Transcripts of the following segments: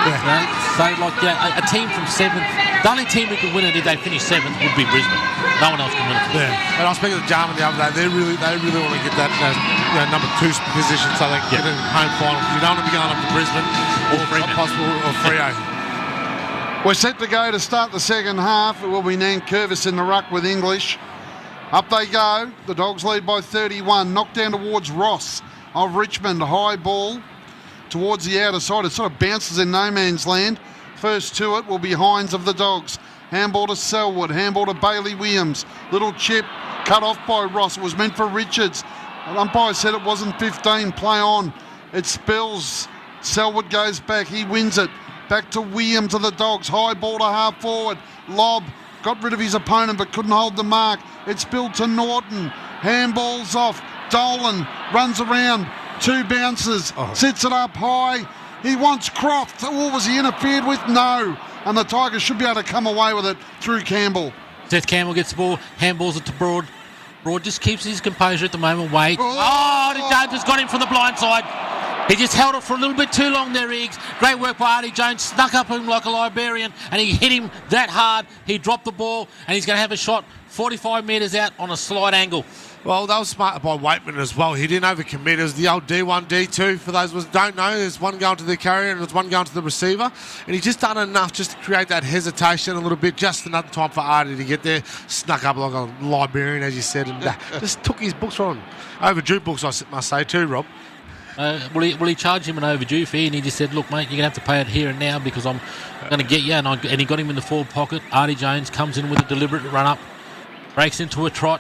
A team from 7th, the only team who could win it if they finish 7th would be Brisbane. No one else can win it. Yeah, and I was speaking to Jarman the other day. They really want to get that number 2 position so they can get in home finals. You don't want to be going up to Brisbane or Freo. We're set to go to start the second half. It will be Nankervis in the ruck with English. Up they go. The Dogs lead by 31. Knocked down towards Ross of Richmond. High ball towards the outer side. It sort of bounces in no man's land. First to it will be Hines of the Dogs. Handball to Selwood. Handball to Bailey Williams. Little chip cut off by Ross. It was meant for Richards. An umpire said it wasn't 15. Play on. It spills. Selwood goes back. He wins it. Back to Williams of the Dogs. High ball to half forward. Lob. Got rid of his opponent but couldn't hold the mark. It's spilled to Norton. Handballs off. Dolan runs around. 2 bounces. Sits it up high. He wants Croft. Oh, was he interfered with? No. And the Tigers should be able to come away with it through Campbell. Seth Campbell gets the ball. Handballs it to Broad. Broad just keeps his composure at the moment. Wait. Jones has got him from the blind side. He just held it for a little bit too long there, Iggs. Great work by Artie Jones. Snuck up him like a Liberian, and he hit him that hard. He dropped the ball, and he's going to have a shot 45 metres out on a slight angle. Well, that was smart by Waitman as well. He didn't overcommit. It was the old D1, D2. For those who don't know, there's one going to the carrier and there's one going to the receiver. And he's just done enough just to create that hesitation a little bit, just enough time for Artie to get there. Snuck up like a Liberian, as you said, and just took his books on. Overdue books, I must say, too, Rob. Will he charge him an overdue fee? And he just said, look, mate, you're going to have to pay it here and now because I'm going to get you. And he got him in the forward pocket. Artie Jones comes in with a deliberate run-up, breaks into a trot,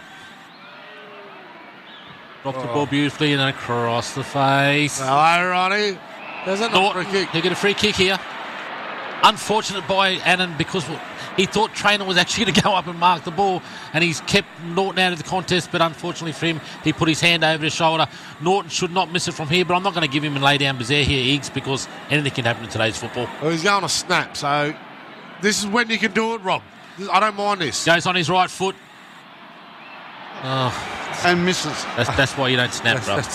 drops the ball beautifully and across the face. Hello, Ronnie. There's a free kick. He'll get a free kick here. Unfortunate by Annan because he thought Traynor was actually going to go up and mark the ball, and he's kept Norton out of the contest, but unfortunately for him, he put his hand over his shoulder. Norton should not miss it from here, but I'm not going to give him a lay down Bazaar here, Iggs, because anything can happen in today's football. Well, he's going to snap, so this is when you can do it, Rob. I don't mind this. Goes on his right foot. And misses. That's why you don't snap, Rob.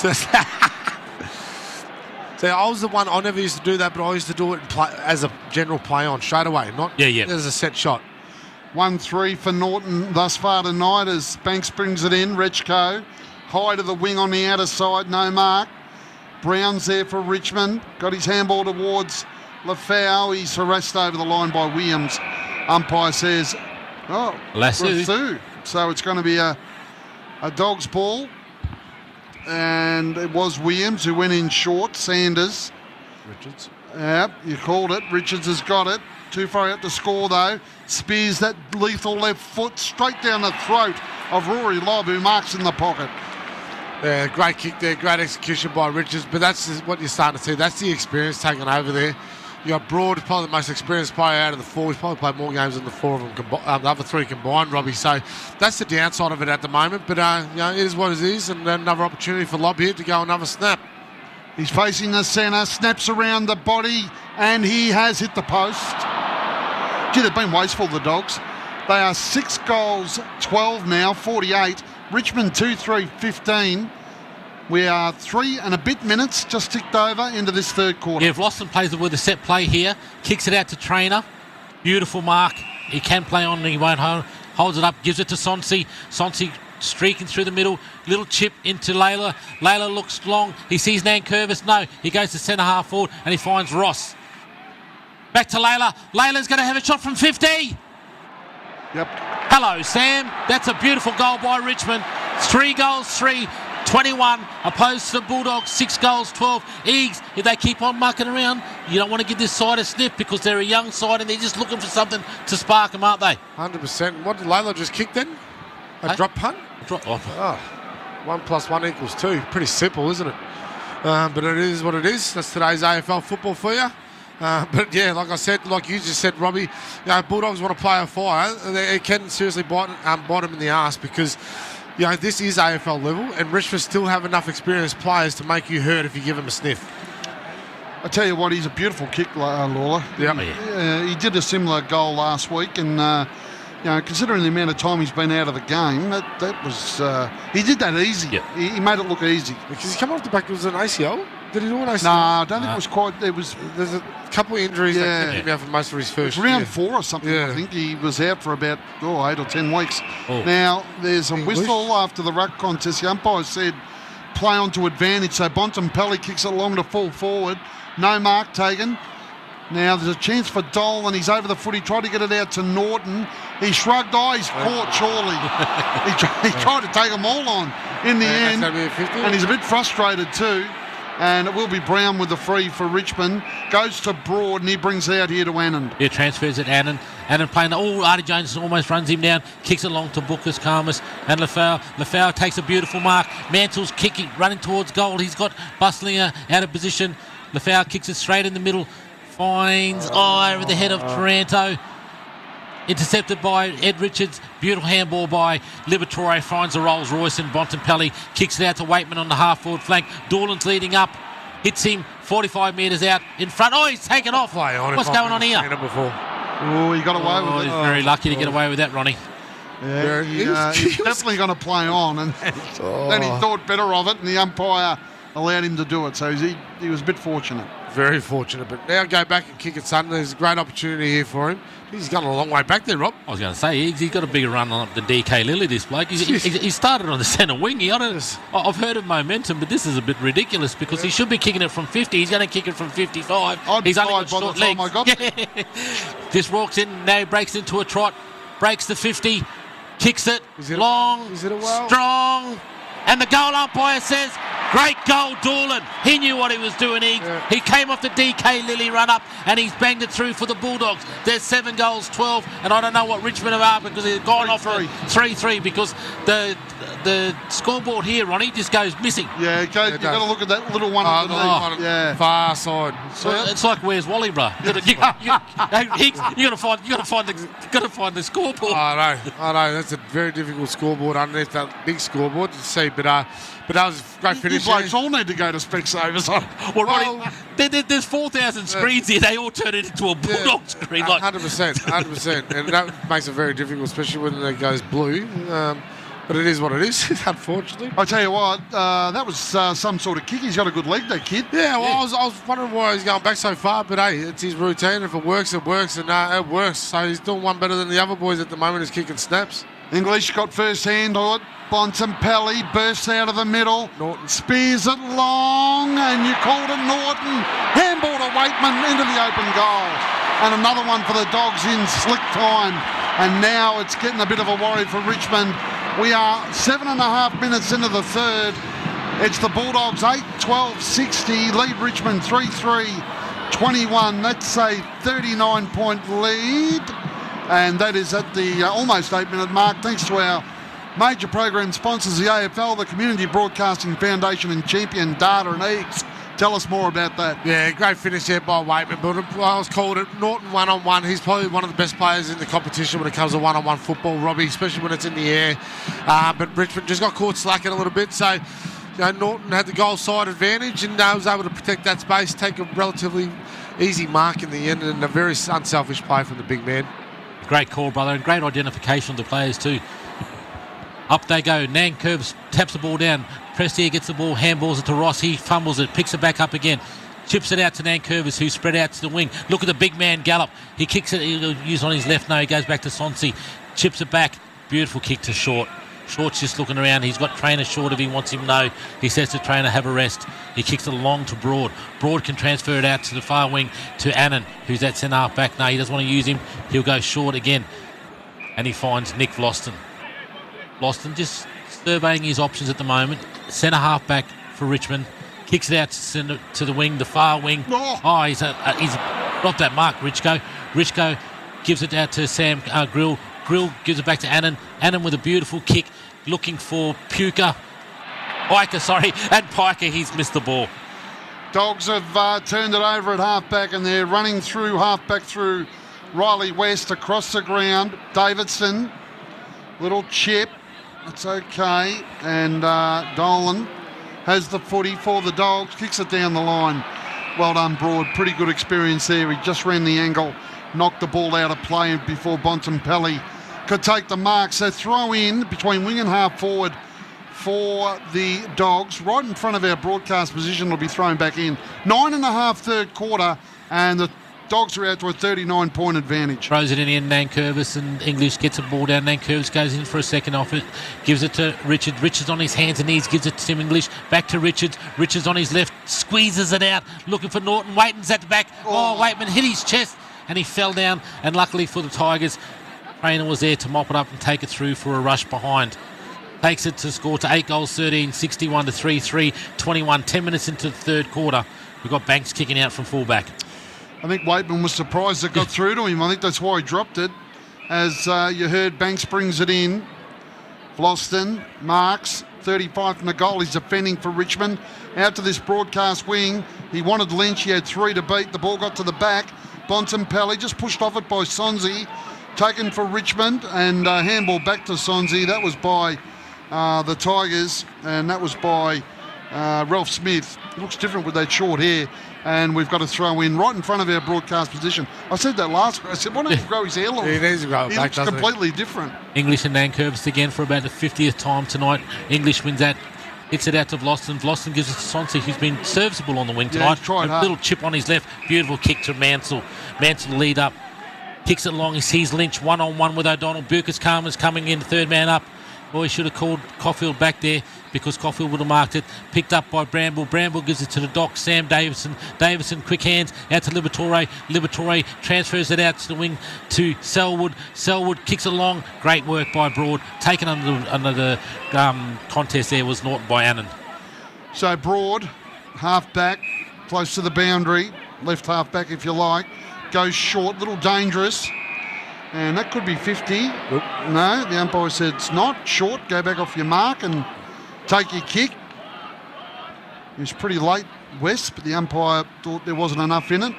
See, I was the one, I never used to do that, but I used to do it as a general play on straight away, not as a set shot. 1-3 for Norton thus far tonight as Banks brings it in. Rechko, high to the wing on the outer side, no mark. Brown's there for Richmond. Got his handball towards Lafau. He's harassed over the line by Williams. Umpire says, Lassu. So it's going to be a Dogs ball. And it was Williams who went in short. Sanders. Richards. Yep, you called it. Richards has got it. Too far out to score, though. Spears that lethal left foot straight down the throat of Rory Lobb, who marks in the pocket. Yeah, great kick there. Great execution by Richards. But that's what you're starting to see. That's the experience taken over there. You got Broad, probably the most experienced player out of the 4. He's probably played more games than the 4 of them, the other 3 combined, Robbie. So that's the downside of it at the moment. But it is what it is, and another opportunity for Lobb here to go another snap. He's facing the centre, snaps around the body, and he has hit the post. Gee, they've been wasteful, the Dogs. They are 6 goals, 12 now, 48. Richmond 2-3-15. We are 3 and a bit minutes just ticked over into this third quarter. Yeah, if Lawson plays with a set play here, kicks it out to Traynor. Beautiful mark. He can play on, he won't hold. Holds it up, gives it to Sonsi. Sonsi streaking through the middle. Little chip into Layla. Layla looks long. He sees Nankervis. No, he goes to centre half forward and he finds Ross. Back to Layla. Layla's going to have a shot from 50. Yep. Hello, Sam. That's a beautiful goal by Richmond. 3 goals, 3. 21 opposed to the Bulldogs, 6 goals, 12. Eags, if they keep on mucking around, you don't want to give this side a sniff because they're a young side and they're just looking for something to spark them, aren't they? 100%. What did Layla just kick then? Drop punt? 1 + 1 = 2. Pretty simple, isn't it? But it is what it is. That's today's AFL football for you. But yeah, like I said, like you just said, Robbie, Bulldogs want to play a fire. It can seriously bite them in the arse because this is AFL level, and Richmond still have enough experienced players to make you hurt if you give them a sniff. I tell you what, he's a beautiful kick, Lawler. Yeah. He did a similar goal last week, and considering the amount of time he's been out of the game, that was he did that easy. Yeah. He made it look easy. Because he's coming off the back, it was an ACL. Did he almost? No, I don't think it was quite. There's a couple of injuries that kept him out for most of his first year. Round 4 or something, I think. He was out for about 8 or 10 weeks. Oh. Now, there's a whistle after the ruck contest. The umpire said play on to advantage. So Bontempelli kicks it along to full forward. No mark taken. Now there's a chance for Dolan. He's over the foot. He tried to get it out to Norton. He shrugged. He's caught, surely. he tried to take them all on in the end. That's gonna be a 50. And he's a bit frustrated too. And it will be Brown with the free for Richmond. Goes to Broad and he brings it out here to Annan. Yeah, transfers it Annan. Annan playing. Artie Jones almost runs him down. Kicks it along to Booker's Karmas and Lafau. Lafau takes a beautiful mark. Mantle's kicking, running towards goal. He's got Bustlinger out of position. Lafau kicks it straight in the middle. Finds over the head of Taranto. Intercepted by Ed Richards. Beautiful handball by Liberatore. Finds the Rolls Royce and Bontempelli. Kicks it out to Waitman on the half-forward flank. Dorland's leading up. Hits him 45 metres out in front. He's taken off. What's going on here? Oh, he got away with it. He's very lucky to get away with that, Ronnie. Yeah, he's definitely going to play on. And then he thought better of it, and the umpire allowed him to do it. So he was a bit fortunate. Very fortunate, but now go back and kick it, son. There's a great opportunity here for him. He's gone a long way back there, Rob. I was going to say, he's got a bigger run on than DK Lilly, this bloke. He started on the centre wing. I've heard of momentum, but this is a bit ridiculous because he should be kicking it from 50. He's going to kick it from 55. He's only got short legs. Just walks in, now he breaks into a trot, breaks the 50, kicks it, long, strong, and the goal umpire says, great goal, Dorland. He knew what he was doing. He came off the DK Lilly run up and he's banged it through for the Bulldogs. There's 7 goals, 12, and I don't know what Richmond are because they've gone off 3-3 because the scoreboard here, Ronnie, just goes missing. Yeah, you've got to look at that little one. Far side. So it's like where's Wally, bro? You got to find the scoreboard. I know. That's a very difficult scoreboard underneath that big scoreboard to see, but that was a great finish. You blokes all need to go to Specsavers. Well, Ronnie, there's 4,000 screens here. They all turn it into a Bulldog screen. 100%. And that makes it very difficult, especially when it goes blue. But it is what it is, unfortunately. I tell you what, that was some sort of kick. He's got a good leg, that kid. Yeah, I was wondering why he's going back so far, but hey, it's his routine. If it works, it works, and it works. So he's doing one better than the other boys at the moment. He's kicking snaps. English got first hand on it. Bontempelli bursts out of the middle. Norton spears it long, and you called it Norton. Handball to Waitman into the open goal. And another one for the Dogs in slick time. And now it's getting a bit of a worry for Richmond. We are 7.5 minutes into the third. It's the Bulldogs 8-12-60. Lead Richmond 3-3-21. That's a 39-point lead. And that is at the almost 8-minute mark. Thanks to our major program sponsors, the AFL, the Community Broadcasting Foundation, and Champion Data and Eats. Tell us more about that. Yeah, great finish there by Waitman. But I was called it Norton one-on-one. He's probably one of the best players in the competition when it comes to one-on-one football, Robbie, especially when it's in the air. But Richmond just got caught slacking a little bit. So Norton had the goal side advantage and was able to protect that space, take a relatively easy mark in the end, and a very unselfish play from the big man. Great call, brother, and great identification of the players too. Up they go. Nang curves, taps the ball down. Prestia gets the ball, handballs it to Ross. He fumbles it, picks it back up again. Chips it out to Nankervis, who's spread out to the wing. Look at the big man gallop. He kicks it, he'll use on his left. No, he goes back to Sonsi. Chips it back. Beautiful kick to Short. Short's just looking around. He's got Trainer short if he wants him. No. He says to Trainer, have a rest. He kicks it along to Broad. Broad can transfer it out to the far wing to Annan, who's that centre half back. No, he doesn't want to use him. He'll go short again. And he finds Nick Vlosten. Vlosten just surveying his options at the moment. Centre half back for Richmond. Kicks it out to the wing, the far wing. He's dropped that mark, Richko. Richko gives it out to Sam Grill. Grill gives it back to Annan. Annan with a beautiful kick, looking for Piker, and Piker, he's missed the ball. Dogs have turned it over at halfback, and they're running through halfback through Riley West across the ground. Davidson, little chip. It's okay. And Dolan has the footy for the Dogs, kicks it down the line. Well done, Broad. Pretty good experience there. He just ran the angle, knocked the ball out of play before Bontempelli could take the mark. So throw in between wing and half forward for the Dogs, right in front of our broadcast position. Will be thrown back in. 9.5 third quarter, and the Dogs are out to a 39-point advantage. Throws it in the end, Nankervis, and English gets a ball down. Nankervis goes in for a second off it, gives it to Richard. Richards on his hands and knees, gives it to Tim English. Back to Richards. Richards on his left, squeezes it out, looking for Norton. Waitman's at the back. Oh, Waitman hit his chest, and he fell down. And luckily for the Tigers, Trainer was there to mop it up and take it through for a rush behind. Takes it to score to 8 goals, 13, 61 to 3-3, 21. 10 minutes into the third quarter. We've got Banks kicking out from fullback. I think Waitman was surprised it got through to him. I think that's why he dropped it. As you heard, Banks brings it in. Vlosten marks 35 from the goal. He's defending for Richmond. Out to this broadcast wing. He wanted Lynch. He had 3 to beat. The ball got to the back. Bontempelli just pushed off it by Sonsi. Taken for Richmond, and handball back to Sonsi. That was by the Tigers, and that was by Ralph Smith. It looks different with that short hair. And we've got to throw in right in front of our broadcast position. I said that last week. I said, why don't you grow his hair long? He needs to grow it He back, looks doesn't completely different. English and Nankervis again for about the 50th time tonight. English wins that. Hits it out to Vlosten. Vlosten gives it to Sonsi, who's been serviceable on the wing tonight. He's tried a hard. little chip on his left. Beautiful kick to Mansell. Mansell lead up. Kicks it long. He sees Lynch one-on-one with O'Donnell. Burkus Karma's coming in, third man up. Boy, he should have called Caulfield back there because Caulfield would have marked it. Picked up by Bramble. Bramble gives it to the Doc. Sam Davison. Davison, quick hands, out to Liberatore. Liberatore transfers it out to the wing to Selwood. Selwood kicks it long. Great work by Broad. Taken under the contest there was Norton by Annan. So Broad, half back, close to the boundary. Left half back, if you like. Goes short, little dangerous. And that could be 50. No, the umpire said it's not. Short, go back off your mark and take your kick. It was pretty late, West, but the umpire thought there wasn't enough in it.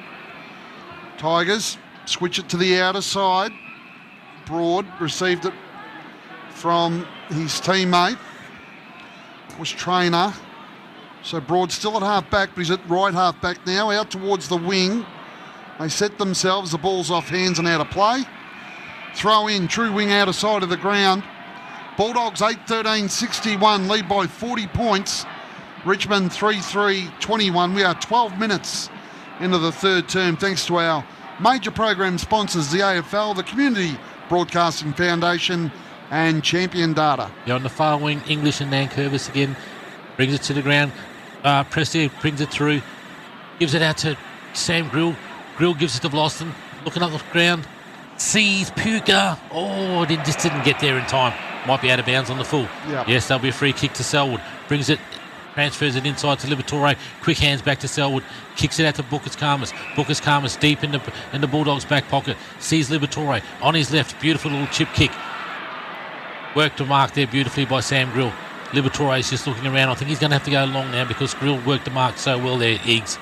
Tigers switch it to the outer side. Broad received it from his teammate. It was Trainer. So Broad still at half back, but he's at right half back now, out towards the wing. They set themselves, the ball's off hands and out of play. Throw in, true wing outer side of the ground. Bulldogs 8-13-61, lead by 40 points. Richmond 3-3-21. We are 12 minutes into the third term, thanks to our major program sponsors, the AFL, the Community Broadcasting Foundation, and Champion Data. Yeah, on the far wing, English and Nankervis again. Brings it to the ground. Prestia brings it through. Gives it out to Sam Grill. Grill gives it to Vlosten. Looking up the ground. Sees Puka. Oh, just didn't get there in time. Might be out of bounds on the full. Yep. Yes, there'll be a free kick to Selwood. Brings it, transfers it inside to Liberatore. Quick hands back to Selwood. Kicks it out to Bookus Karmas. Bookus Karmas deep in the Bulldogs' back pocket. Sees Liberatore on his left. Beautiful little chip kick. Worked to mark there beautifully by Sam Grill. Liberatore is just looking around. I think he's going to have to go long now because Grill worked the mark so well there, Eags.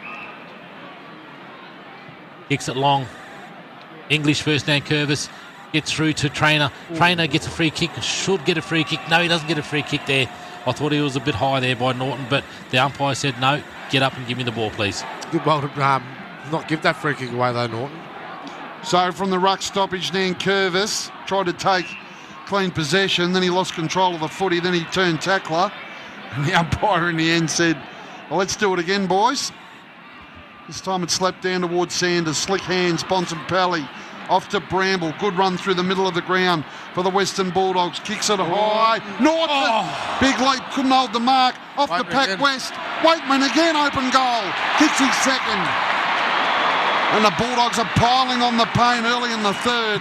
Kicks it long. English first, Nankervis gets through to Trainer. Trainer gets a free kick. Should get a free kick. No, he doesn't get a free kick there. I thought he was a bit high there by Norton, but the umpire said, no, get up and give me the ball, please. Good well to not give that free kick away, though, Norton. So from the ruck stoppage, Nankervis tried to take clean possession, then he lost control of the footy, then he turned tackler. And the umpire in the end said, well, let's do it again, boys. This time it slapped down towards Sanders. Slick hands, Bontempelli. Off to Bramble. Good run through the middle of the ground for the Western Bulldogs. Kicks it high. Norton. Big leap. Couldn't hold the mark. Off the pack again. West. Waitman again. Open goal. Kicks his second. And the Bulldogs are piling on the pain early in the third.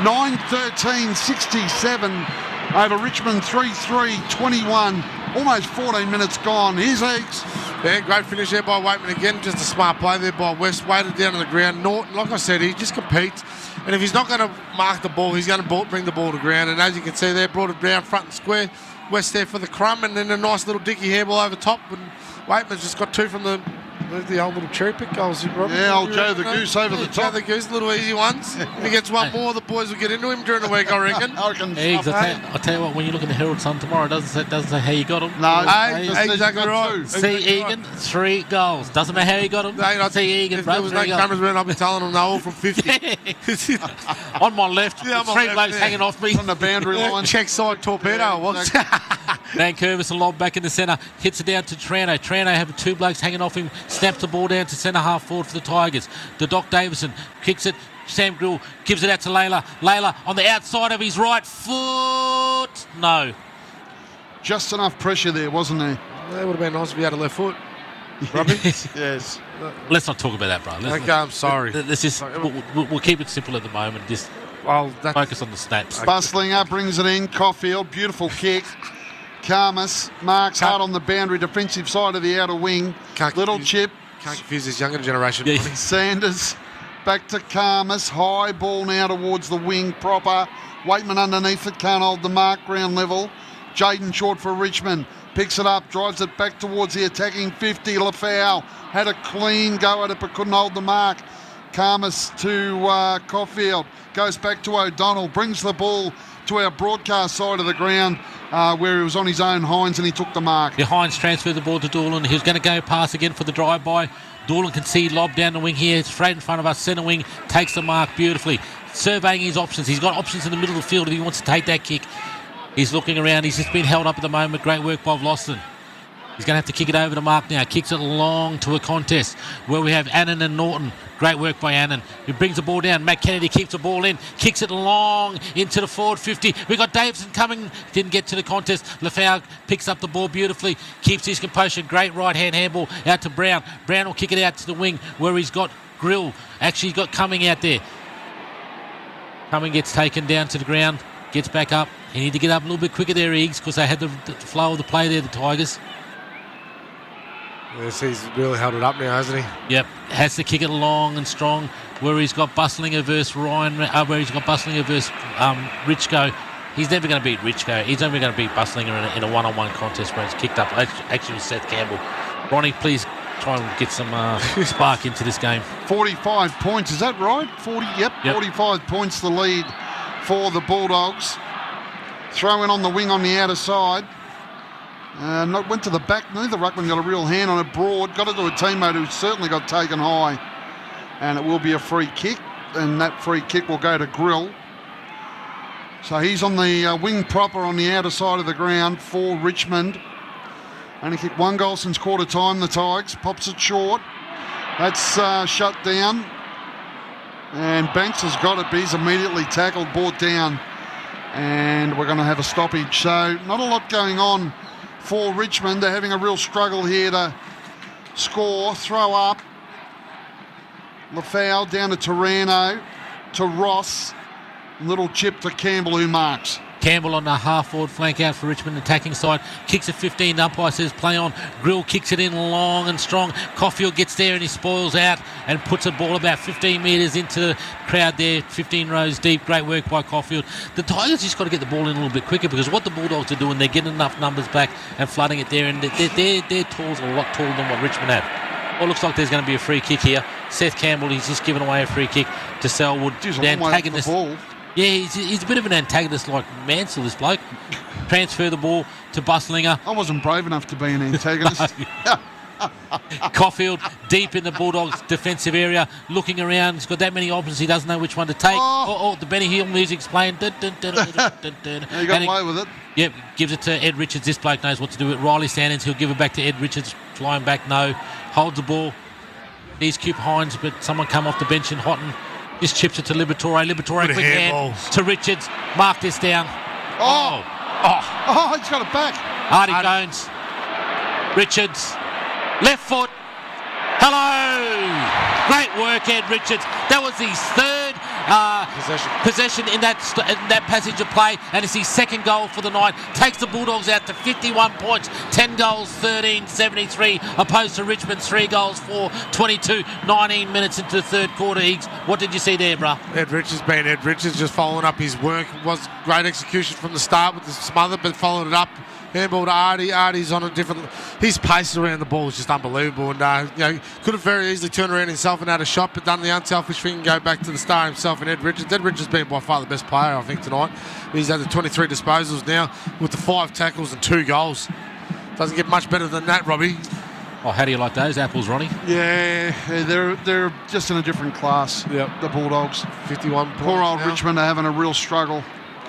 9-13-67 over Richmond 3-3-21. Almost 14 minutes gone. Here's Eakes. Yeah, great finish there by Waitman again. Just a smart play there by West. Weighted down on the ground. Norton, like I said, he just competes. And if he's not going to mark the ball, he's going to bring the ball to ground. And as you can see there, brought it down front and square. West there for the crumb. And then a nice little dicky hairball over top. And Waitman's just got two from the old little cherry pick goals. Yeah, old Joe the Goose over the top. Joe the Goose, little easy ones. If he gets one more, the boys will get into him during the week, I reckon. Eags, I'll tell you what, when you look at the Herald Sun tomorrow, it doesn't say how you got him. No, exactly right. See Egan, 3 goals. Doesn't matter how you got them. See Egan, if there was no cameras around, I'd be telling them they're all from 50. On my left, Yeah, on my 3 left blokes there. hanging off me. on the boundary line. Check side torpedo, Yeah, was Van Curvis a lob back in the centre. Hits it down to Trano. Trano have two blokes hanging off him. Snaps the ball down to centre half forward for the Tigers. The Doc Davison kicks it. Sam Grill gives it out to Layla. Layla on the outside of his right foot. No. Just enough pressure there, wasn't there? That would have been nice if he had a left foot. Robbie? Yes. Let's not talk about that, bro. Okay, I'm sorry. This is we'll keep it simple at the moment. Just focus on the stats. Bustlinger brings it in. Caulfield, beautiful kick. Karmas marks hard on the boundary, defensive side of the outer wing. Little chip. Can't confuse this younger generation. Yeah. Sanders back to Karmas. High ball now towards the wing proper. Waitman underneath it, can't hold the mark, ground level. Jaden short for Richmond. Picks it up, drives it back towards the attacking 50. Lafau had a clean go at it but couldn't hold the mark. Karmas to Caulfield. Goes back to O'Donnell. Brings the ball to our broadcast side of the ground where he was on his own, Hines, and he took the mark. Yeah, Hines transferred the ball to Doolan. He was going to go pass again for the drive-by. Doolan can see lob down the wing here. It's straight in front of us. Centre wing takes the mark beautifully. Surveying his options. He's got options in the middle of the field if he wants to take that kick. He's looking around. He's just been held up at the moment. Great work by Lawson. He's going to have to kick it over to Mark now. Kicks it long to a contest where we have Annan and Norton. Great work by Annan. He brings the ball down. Matt Kennedy keeps the ball in. Kicks it long into the forward 50. We've got Davison coming. Didn't get to the contest. Lafau picks up the ball beautifully. Keeps his composure. Great right-hand handball out to Brown. Brown will kick it out to the wing where he's got Grill. Actually, he's got Cumming out there. Cumming gets taken down to the ground. Gets back up. He need to get up a little bit quicker there, Eags, because they had the flow of the play there, the Tigers. Yes, he's really held it up now, hasn't he? Yep, has to kick it long and strong. Where he's got Bustlinger versus Ryan, where he's got Bustlinger versus Richco. He's never going to beat Richco. He's only going to beat Bustlinger in a one-on-one contest where it's kicked up. Actually, Seth Campbell. Ronnie, please try and get some spark into this game. 45 points, is that right? 40. Yep. 45 points the lead for the Bulldogs. Throw in on the wing on the outer side. Went to the back. Neither ruckman got a real hand on it. Broad got it to a teammate who certainly got taken high. And it will be a free kick. And that free kick will go to Grill. So he's on the wing proper on the outer side of the ground for Richmond. Only kicked one goal since quarter time, the Tigers. Pops it short. That's shut down. And Banks has got it, but he's immediately tackled, brought down. And we're going to have a stoppage. So not a lot going on for Richmond. They're having a real struggle here to score. Throw up. Lafau down to Taranto, to Ross. Little chip to Campbell who marks. Campbell on the half-forward flank out for Richmond, attacking side. Kicks it 15, umpire says play on. Grill kicks it in long and strong. Caulfield gets there and he spoils out and puts a ball about 15 metres into the crowd there, 15 rows deep. Great work by Caulfield. The Tigers just got to get the ball in a little bit quicker because what the Bulldogs are doing, they're getting enough numbers back and flooding it there, and their tools are a lot taller than what Richmond had. Well, looks like there's going to be a free kick here. Seth Campbell, he's just given away a free kick to Selwood. Jeez, the antagonist. Yeah, he's a bit of an antagonist like Mansell, this bloke. Transfer the ball to Bustlinger. I wasn't brave enough to be an antagonist. Caulfield deep in the Bulldogs' defensive area, looking around. He's got that many options, he doesn't know which one to take. Oh, the Benny Hill music's playing. He got away with it. Yep, gives it to Ed Richards. This bloke knows what to do with Riley Sanders. He'll give it back to Ed Richards. Flying back, no. Holds the ball. He's Coop Hines, but someone come off the bench in Houghton. Just chips it to Liberatore. Liberatore, quick hand to Richards. Mark this down. He's got it back. Artie Jones. Richards. Left foot. Hello. Great work, Ed Richards. That was his third possession in that passage of play, and it's his second goal for the night. Takes the Bulldogs out to 51 points, 10 goals, 13-73, opposed to Richmond's 3 goals, 4-22, 19 minutes into the third quarter. Higgs, what did you see there, bruh? Ed Richards just following up his work. Was great execution from the start with the smother, but followed it up. Handball to Artie. Artie's on a different... His pace around the ball is just unbelievable. And, could have very easily turned around himself and had a shot, but done the unselfish thing and go back to the star himself and Ed Richards. Ed Richards been by far the best player, I think, tonight. He's had the 23 disposals now with the 5 tackles and 2 goals. Doesn't get much better than that, Robbie. Oh, how do you like those apples, Ronnie? Yeah, they're just in a different class. Yep. The Bulldogs. 51 points. Poor old now. Richmond are having a real struggle.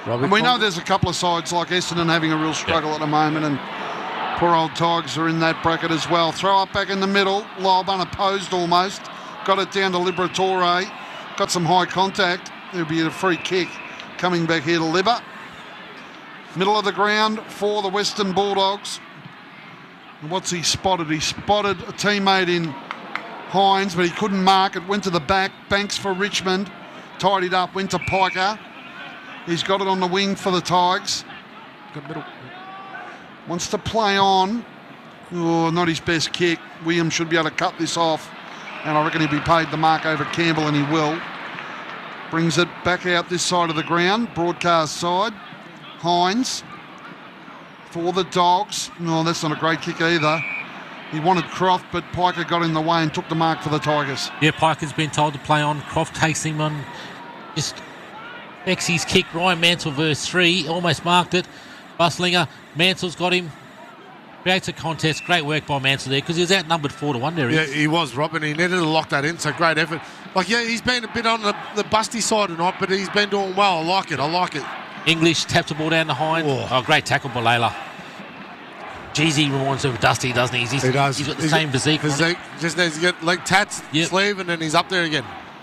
And we know there's a couple of sides like Essendon having a real struggle at the moment, and poor old Tigers are in that bracket as well. Throw up back in the middle. Lob unopposed almost. Got it down to Liberatore. Got some high contact. There'll be a free kick coming back here to Libba. Middle of the ground for the Western Bulldogs. And what's he spotted? He spotted a teammate in Hines, but he couldn't mark it. Went to the back. Banks for Richmond. Tidied up. Went to Piker. He's got it on the wing for the Tigers. Got middle. Wants to play on. Oh, not his best kick. Williams should be able to cut this off. And I reckon he'll be paid the mark over Campbell, and he will. Brings it back out this side of the ground. Broadcast side. Hines for the Dogs. No, that's not a great kick either. He wanted Croft, but Piker got in the way and took the mark for the Tigers. Yeah, Piker's been told to play on. Croft takes him on. Just Bexy's kick. Ryan Mansell verse 3. Almost marked it. Buslinger. Mansell's got him. Creates a contest. Great work by Mansell there because he was outnumbered 4-1 there. Yeah, he was, Robin. He needed to lock that in, so great effort. Like, yeah, he's been a bit on the busty side tonight, but he's been doing well. I like it. English taps the ball down the Hines. Oh, great tackle by Layla. Geez, he reminds him of Dusty, doesn't he? He does. He's got the same physique. Just needs to get leg tats, sleeve, and then he's up there again.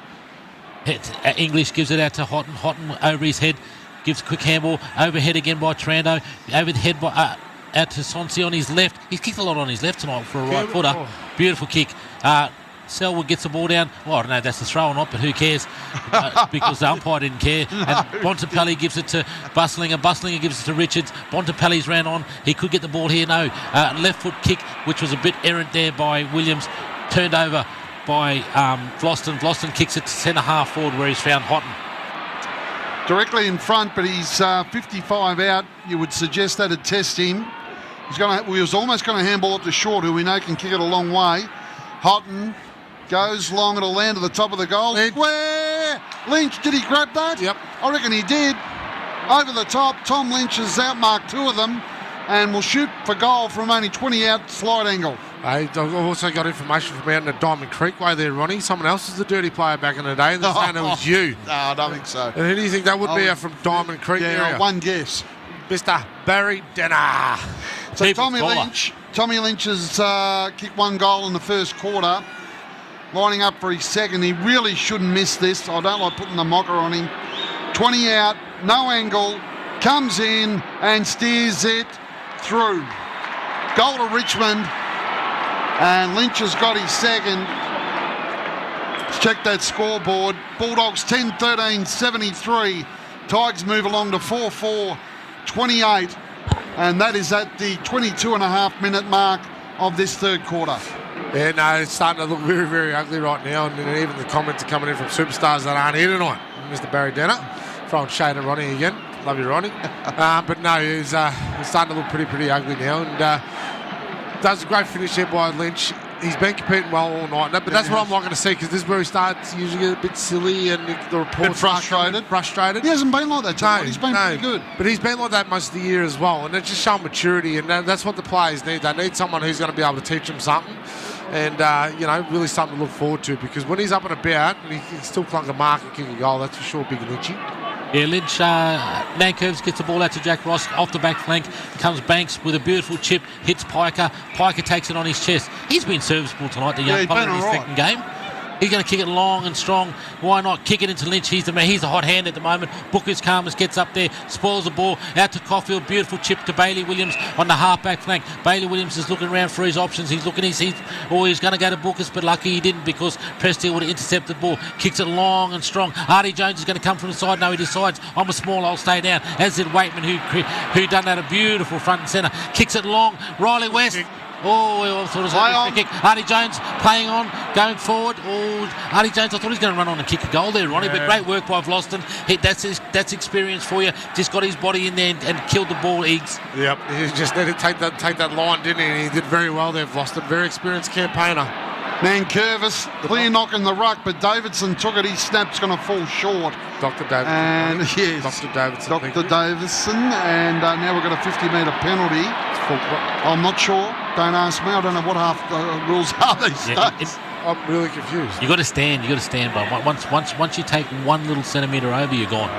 English gives it out to Houghton. Houghton over his head. Gives a quick handball. Overhead again by Trando. Overhead by out to Sonsi on his left. He's kicked a lot on his left tonight for a right footer. Oh. Beautiful kick. Selwood gets the ball down. Well, I don't know if that's a throw or not, but who cares? Because the umpire didn't care. No. And Bontempelli gives it to Buslinger. Buslinger gives it to Richards. Bontempelli's ran on. He could get the ball here. No. Left foot kick, which was a bit errant there by Williams. Turned over by Vlosten. Vlosten kicks it to centre half forward where he's found Houghton. Directly in front, but he's 55 out. You would suggest that to test him. He was almost going to handball it to Short, who we know can kick it a long way. Houghton goes long, it'll land at the top of the goal. Lynch, did he grab that? Yep. I reckon he did. Over the top, Tom Lynch has outmarked two of them and will shoot for goal from only 20 out slide angle. I've also got information from out in the Diamond Creek way there, Ronnie. Someone else was the dirty player back in the day. They're saying it was you. No, I don't think so. And who do you think that would be from Diamond Creek area? One guess. Mr. Barry Denner. So Tommy Lynch has kicked one goal in the first quarter, lining up for his second. He really shouldn't miss this. I don't like putting the mocker on him. 20 out, no angle, comes in and steers it through. Goal to Richmond, and Lynch has got his second. Let's check that scoreboard. Bulldogs 10-13, 73. Tigers move along to 4-4, 28. And that is at the 22.5-minute mark of this third quarter. Yeah, no, it's starting to look very, very ugly right now. And even the comments are coming in from superstars that aren't here tonight. Mr. Barry Denner, throwing shade at Ronnie again. Love you, Ronnie. But no, it's starting to look pretty ugly now. And does a great finish there by Lynch. He's been competing well all night. But that's what I'm not going to see, because this is where he starts usually get a bit silly and the reports frustrated. He hasn't been like that tonight. He's been pretty good. But he's been like that most of the year as well. And it's just showing maturity. And that's what the players need. They need someone who's going to be able to teach them something. And, really something to look forward to. Because when he's up and about, and he can still clunk a mark and kick a goal, that's for sure big Lynchy. Yeah, Lynch, Nankervis gets the ball out to Jack Ross off the back flank. Comes Banks with a beautiful chip, hits Piker. Piker takes it on his chest. He's been serviceable tonight, the young player in his second game. He's going to kick it long and strong. Why not kick it into Lynch? He's the hot hand at the moment. Booker's Calmus gets up there, spoils the ball out to Caulfield. Beautiful chip to Bailey Williams on the half-back flank. Bailey Williams is looking around for his options. He's looking, he's going to go to Booker's, but lucky he didn't, because Presti would have intercepted the ball. Kicks it long and strong. Artie Jones is going to come from the side. No, he decides, I'm a small, I'll stay down. As did Waitman, who done that a beautiful front and centre. Kicks it long. Riley West. Oh, I thought it was a free kick. Artie Jones playing on, going forward. Oh, Artie Jones, I thought he was going to run on and kick a goal there, Ronnie, but great work by Vlosten. That's experience for you. Just got his body in there and killed the ball, Eags. Yep, he just needed to take that line, didn't he? And he did very well there, Vlosten. Very experienced campaigner. Nankervis, clear knock in the ruck, but Davidson took it. His snap's going to fall short. Dr. Davidson. And yes, Dr. Davidson. Dr. Davison, and now we've got a 50-metre penalty. I'm not sure. Don't ask me. I don't know what half the rules are these days. I'm really confused. You got to stand. But once you take 1 little centimetre over, you're gone.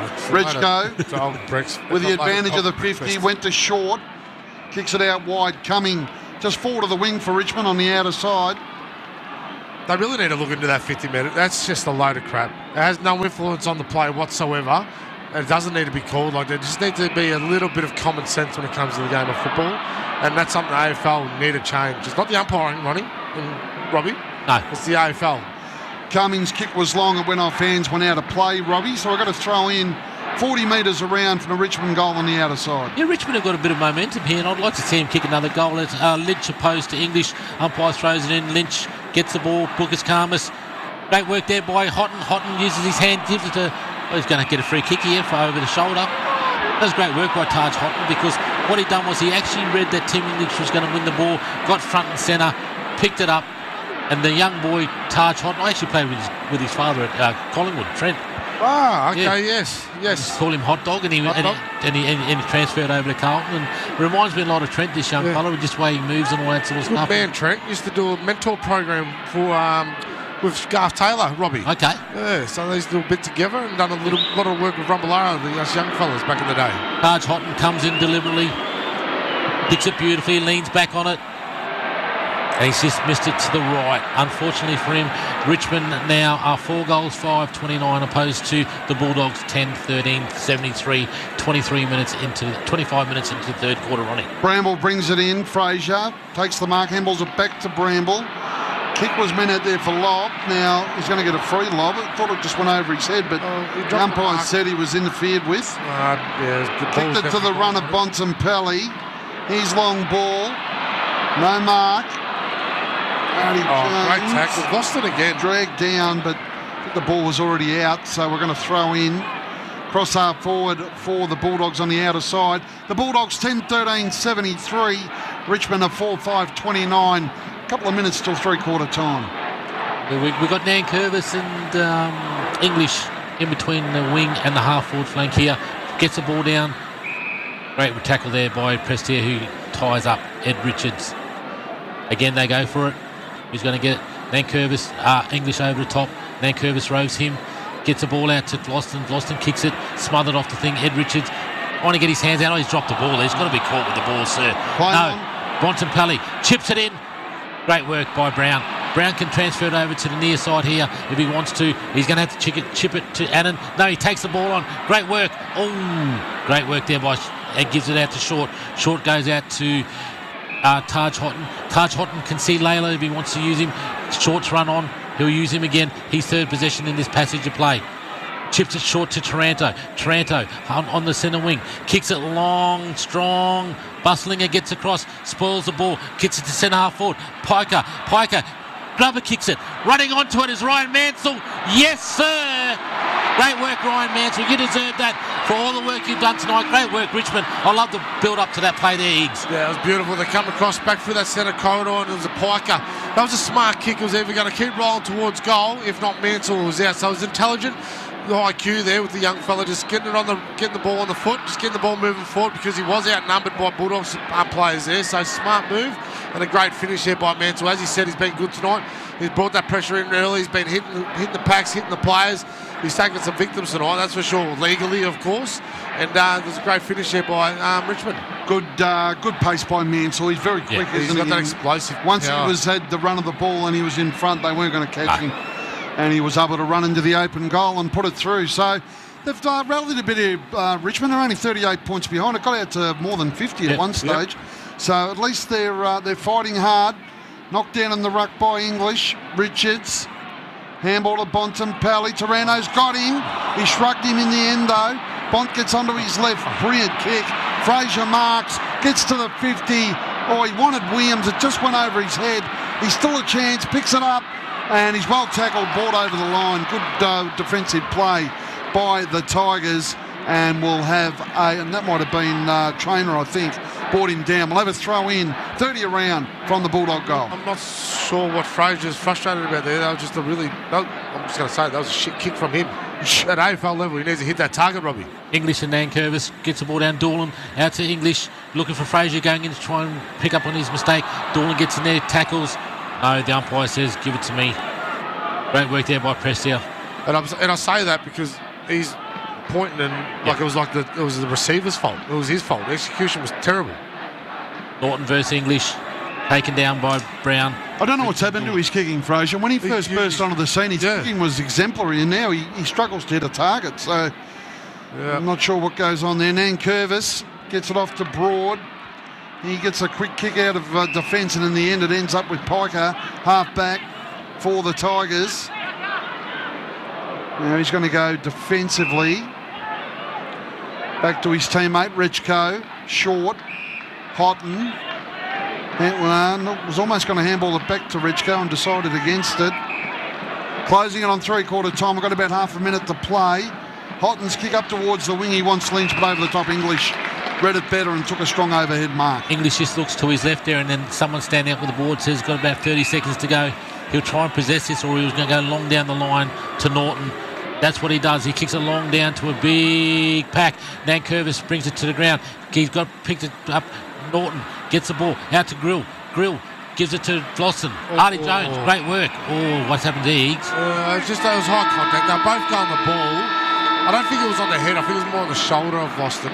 Richko, with the advantage of the 50, went to short. Kicks it out wide. Coming just forward to the wing for Richmond on the outer side. They really need to look into that 50-metre. That's just a load of crap. It has no influence on the play whatsoever. And it doesn't need to be called like that. It just needs to be a little bit of common sense when it comes to the game of football. And that's something the AFL need to change. It's not the umpiring, Ronnie and Robbie. No. It's the AFL. Cummings' kick was long. It went off hands, went out of play, Robbie. So I've got to throw in 40 metres around from the Richmond goal on the outer side. Yeah, Richmond have got a bit of momentum here, and I'd like to see him kick another goal. It's Lynch opposed to English. Umpire throws it in. Lynch gets the ball. Booker's Karmas. Great work there by Houghton. Houghton uses his hand, gives it to... Oh, he's going to get a free kick here for over the shoulder. That was great work by Taj Houghton, because what he done was he actually read that Tim English was going to win the ball, got front and centre, picked it up, and the young boy, Taj Houghton, I actually played with his father at Collingwood, Trent. Ah, okay, Yeah. yes. Just call him Hot Dog, and he transferred over to Carlton. And reminds me a lot of Trent, this young fella, with just the way he moves and all that sort of Good stuff. man, Trent. Used to do a mentor program for with Garth Taylor, Robbie. Okay. Yeah, so they used to do a bit together and done a lot of work with Rumbalaro, us young fellas back in the day. Taj Houghton comes in deliberately, picks it beautifully, leans back on it, and he's just missed it to the right. Unfortunately for him, Richmond now are 4 goals, 5-29, opposed to the Bulldogs 10-13, 73, 25 minutes into the third quarter, Ronnie. Bramble brings it in. Fraser takes the mark, handballs it back to Bramble. Kick was meant out there for lob. Now he's going to get a free lob. I thought it just went over his head, but the umpire said he was interfered with. Kicked it to the run of Bontempelli. His long ball. No mark. Great tackle. Lost it again. Dragged down, but I think the ball was already out, so we're going to throw in. Cross half forward for the Bulldogs on the outer side. The Bulldogs 10-13, 73. Richmond are 4-5-29. A couple of minutes till three-quarter time. We've got Nankervis and English in between the wing and the half-forward flank here. Gets the ball down. Great tackle there by Prestia, who ties up Ed Richards. Again, they go for it. Who's going to get it? Nankervis, English over the top. Nankervis roves him. Gets the ball out to Vlosten. Vlosten kicks it. Smothered off the thing. Ed Richards trying to get his hands out. Oh, he's dropped the ball. He's got to be caught with the ball, sir. Bontempelli chips it in. Great work by Brown. Brown can transfer it over to the near side here if he wants to. He's going to have to chip it to Annan. No, he takes the ball on. Great work. Oh, great work there by... And gives it out to Short. Short goes out to Taj Houghton. Taj Houghton can see Layla if he wants to use him. Short's run on. He'll use him again. He's third possession in this passage of play. Chips it short to Taranto. Taranto on the centre wing. Kicks it long, strong. Bustlinger gets across. Spoils the ball. Kicks it to centre half forward. Piker. Glover kicks it. Running onto it is Ryan Mansell. Yes, sir. Great work, Ryan Mansell. You deserve that for all the work you've done tonight. Great work, Richmond. I love the build up to that play there, Higgs. Yeah, it was beautiful. They come across back through that centre corridor, and it was a Piker. That was a smart kick. It was either going to keep rolling towards goal, if not Mansell was out. So it was intelligent. The IQ there with the young fella just getting the ball on the foot, just getting the ball moving forward, because he was outnumbered by Bulldogs players there. So smart move and a great finish there by Mansell. As he said, he's been good tonight. He's brought that pressure in early. He's been hitting the packs, hitting the players. He's taken some victims tonight, that's for sure, legally, of course. And there's a great finish there by Richmond. Good pace by Mansell. He's very quick, isn't he? He's got that explosive Once power. he had the run of the ball and he was in front, they weren't going to catch him. And he was able to run into the open goal and put it through. So they've rallied a bit of Richmond. They're only 38 points behind. It got out to more than 50 at one stage. So at least they're fighting hard. Knocked down in the ruck by English. Richards. Handball to Bontempelli. Taranto's got him. He shrugged him in the end, though. Bont gets onto his left. Brilliant kick. Fraser marks. Gets to the 50. Oh, he wanted Williams. It just went over his head. He's still a chance. Picks it up. And he's well tackled. Brought over the line. Good defensive play by the Tigers. And we'll have and that might have been Trainer, I think, brought him down. We'll have a throw in, 30 around from the Bulldog goal. I'm not sure what Fraser's frustrated about there. That was just I'm just going to say, that was a shit kick from him. At AFL level, he needs to hit that target, Robbie. English and Nankervis gets the ball down. Doolan out to English, looking for Fraser, going in to try and pick up on his mistake. Doolan gets in there, tackles. No, the umpire says, give it to me. Great work there by Prestia. And I say that because he's pointing and it was the receiver's fault. It was his fault. The execution was terrible. Norton versus English, taken down by Brown. I don't know what's happened to his kicking, Fraser. When he first burst onto the scene, his kicking was exemplary, and now he struggles to hit a target. So I'm not sure what goes on there. Nankervis gets it off to Broad. He gets a quick kick out of defence, and in the end it ends up with Piker, half-back for the Tigers. Now he's going to go defensively. Back to his teammate, Richko. Short. Houghton. Was almost going to handball it back to Richko and decided against it. Closing it on three-quarter time. We've got about half a minute to play. Houghton's kick up towards the wing. He wants Lynch, but over the top English read it better and took a strong overhead mark. English just looks to his left there, and then someone standing up with the board says got about 30 seconds to go. He'll try and possess this, or he was going to go long down the line to Norton. That's what he does. He kicks it long down to a big pack. Nankervis brings it to the ground. He's picked it up. Norton gets the ball out to Grill. Grill gives it to Flosson. Harley Jones, great work. Oh, what's happened to Eags? Just that was high contact. They're both going the ball. I don't think it was on the head. I think it was more on the shoulder of Boston.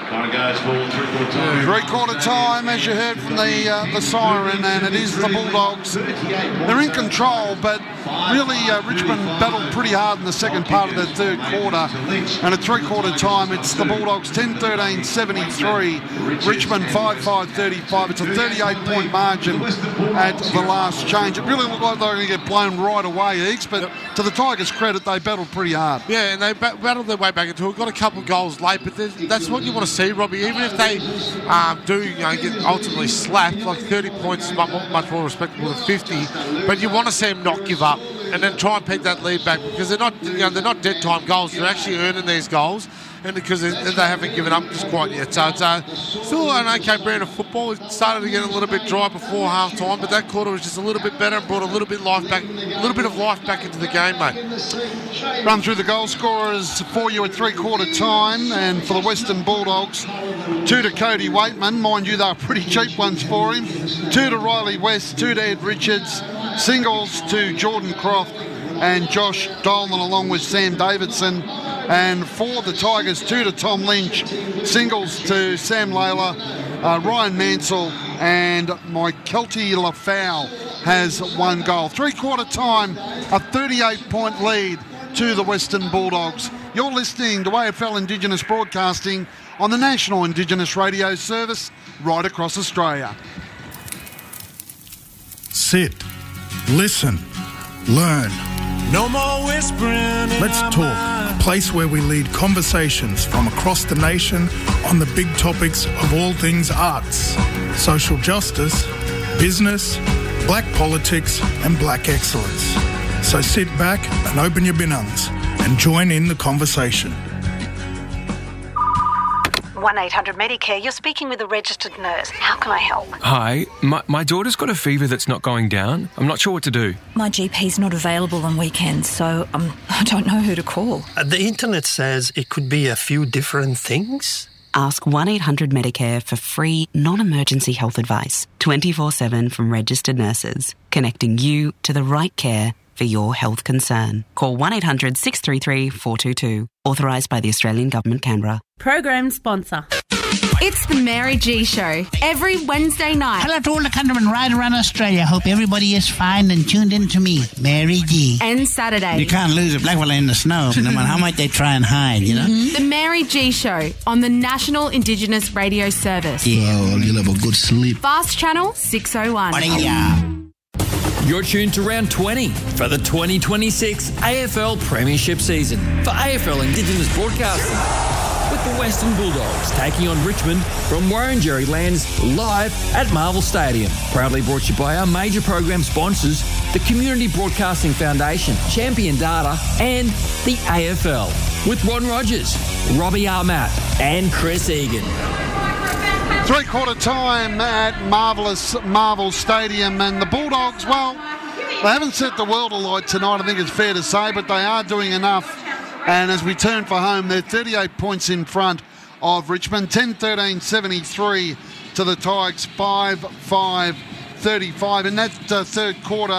Three-quarter time, as you heard from the siren, and it is the Bulldogs. They're in control, but really Richmond battled pretty hard in the second part of the third quarter. And at three-quarter time, it's the Bulldogs 10-13, 73. Richmond 5-5, 35. It's a 38-point margin at the last change. It really looked like they were going to get blown right away, Eeks, but to the Tigers' credit, they battled pretty hard. Yeah, and they battled their way back into it. Got a couple of goals late, but that's what you want to see, Robbie. Even if they do get ultimately slapped, like 30 points is much more respectable than 50. But you want to see them not give up and then try and pick that lead back, because they're not dead time goals. They're actually earning these goals, and because they haven't given up just quite yet. So it's still an okay brand of football. It started to get a little bit dry before half time, but that quarter was just a little bit better and brought a little bit of life back into the game, mate. Run through the goal scorers for you at three-quarter time, and for the Western Bulldogs, 2 to Cody Waitman. Mind you, they were pretty cheap ones for him. 2 to Riley West, 2 to Ed Richards, singles to Jordan Croft and Josh Dolan, along with Sam Davidson. And for the Tigers, 2 to Tom Lynch, singles to Sam Layla, Ryan Mansell, and Kelty Lafau has 1 goal. Three-quarter time, a 38-point lead to the Western Bulldogs. You're listening to AFL Indigenous Broadcasting on the National Indigenous Radio Service right across Australia. Sit, listen, learn. No more whispering. Let's talk, a place where we lead conversations from across the nation on the big topics of all things arts, social justice, business, black politics and black excellence. So sit back and open your binungs and join in the conversation. 1-800-Medicare, you're speaking with a registered nurse. How can I help? Hi, my daughter's got a fever that's not going down. I'm not sure what to do. My GP's not available on weekends, so I don't know who to call. The internet says it could be a few different things. Ask 1-800-Medicare for free, non-emergency health advice, 24/7 from registered nurses, connecting you to the right care for your health concern. Call 1-800-633-422. Authorised by the Australian Government, Canberra. Program sponsor. It's the Mary G Show, every Wednesday night. Hello to all the countrymen right around Australia. Hope everybody is fine and tuned in to me, Mary G. And Saturday. You can't lose a black fella in the snow, no matter how much they try and hide, you know? The Mary G Show on the National Indigenous Radio Service. Yeah, you'll have a good sleep. Fast Channel 601. You're tuned to round 20 for the 2026 AFL Premiership season for AFL Indigenous Broadcasting, with the Western Bulldogs taking on Richmond from Warrenjerry Lands live at Marvel Stadium. Proudly brought to you by our major program sponsors, the Community Broadcasting Foundation, Champion Data and the AFL, with Ron Rogers, Robbie Armat and Chris Egan. Three-quarter time at Marvel Stadium, and the Bulldogs, well, they haven't set the world alight tonight, I think it's fair to say, but they are doing enough. And as we turn for home, they're 38 points in front of Richmond, 10-13, 73 to the Tigers, 5-5, 35. In that third quarter,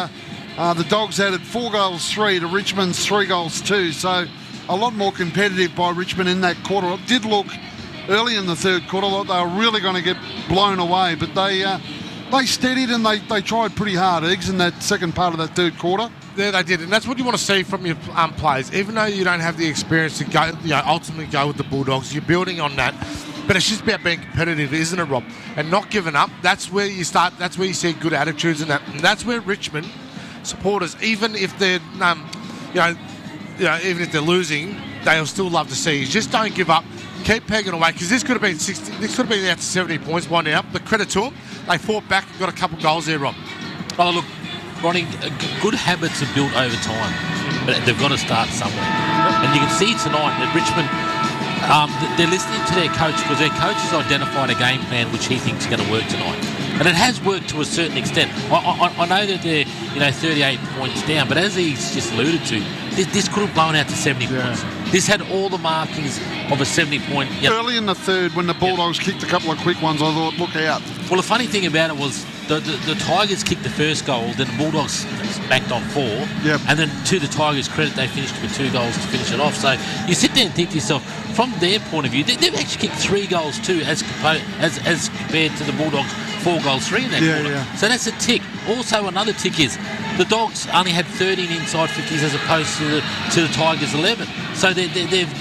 The Dogs added 4 goals 3 to Richmond's 3 goals 2. So a lot more competitive by Richmond in that quarter. It did look early in the third quarter like they were really going to get blown away, but they steadied and they tried pretty hard, Eggs, in that second part of that third quarter. Yeah, they did, and that's what you want to see from your players. Even though you don't have the experience to go, ultimately go with the Bulldogs, you're building on that. But it's just about being competitive, isn't it, Rob? And not giving up. That's where you start. That's where you see good attitudes, and that's where Richmond supporters, even if they're, even if they're losing, they'll still love to see. Just don't give up. Keep pegging away, because this could have been 60. This could have been out to 70 points by now. But credit to them, they fought back and got a couple goals there, Rob. Oh, look, Ronnie, good habits are built over time, but they've got to start somewhere. And you can see tonight that Richmond, they're listening to their coach, because their coach has identified a game plan which he thinks is going to work tonight. And it has worked to a certain extent. I know that they're 38 points down, but as he's just alluded to, this could have blown out to 70 points. This had all the markings of a 70-point. Early in the third, when the Bulldogs kicked a couple of quick ones, I thought, look out. Well, the funny thing about it was the Tigers kicked the first goal, then the Bulldogs backed on 4, and then to the Tigers' credit, they finished with 2 goals to finish it off. So you sit there and think to yourself, from their point of view, they've actually kicked 3 goals too, as compared to the Bulldogs' 4 goals 3 in that quarter. So that's a tick. Also, another tick is the Dogs only had 13 inside 50s as opposed to the Tigers' 11. So they've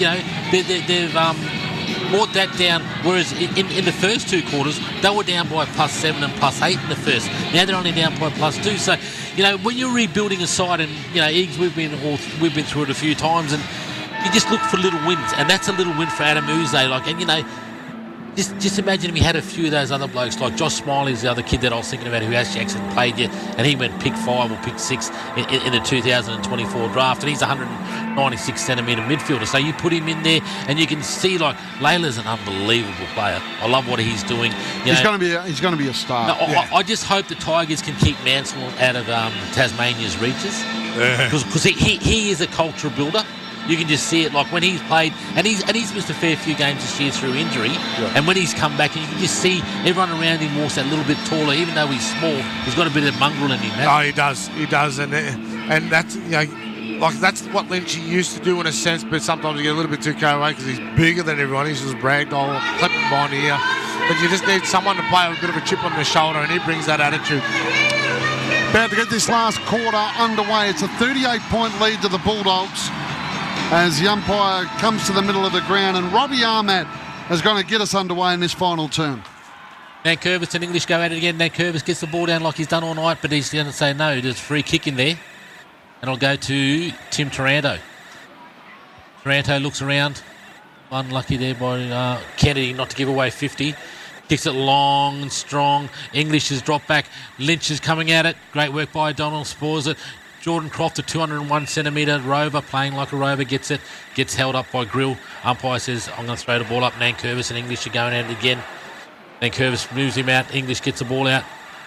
brought that down, whereas in the first 2 quarters, they were down by +7 and +8 in the first. Now they're only down by +2. So, when you're rebuilding a side, and, Eggs, we've been through it a few times, and you just look for little wins, and that's a little win for Adam Uze. Just imagine if he had a few of those other blokes, like Josh Smiley's the other kid that I was thinking about who actually played yet, and he went pick 5 or pick 6 in the 2024 draft, and he's a 196-centimetre midfielder. So you put him in there, and you can see, like, Layla's an unbelievable player. I love what he's doing. He's going to be a star. No, I just hope the Tigers can keep Mansell out of Tasmania's reaches, because he is a culture builder. You can just see it, like when he's played, and he's missed a fair few games this year through injury, and when he's come back, and you can just see everyone around him walks that little bit taller, even though he's small. He's got a bit of mongrel in him. Oh, he does, and that's that's what Lynchy used to do in a sense, but sometimes you get a little bit too carried away because he's bigger than everyone. He's just ragdoll, clipping behind the ear. But you just need someone to play with a bit of a chip on their shoulder, and he brings that attitude. About to get this last quarter underway. It's a 38-point lead to the Bulldogs, as the umpire comes to the middle of the ground, and Robbie Ahmad is going to get us underway in this final term. Nankervis and English go at it again. Nankervis gets the ball down like he's done all night, but he's going to say no. There's a free kick in there, and it'll go to Tim Taranto. Taranto looks around. Unlucky there by Kennedy not to give away 50. Kicks it long and strong. English is dropped back. Lynch is coming at it. Great work by Donald. Spores it. Jordan Croft, a 201-centimetre rover, playing like a rover, gets it. Gets held up by Grill. Umpire says, I'm going to throw the ball up. Nankervis and English are going at it again. Nankervis moves him out. English gets the ball out.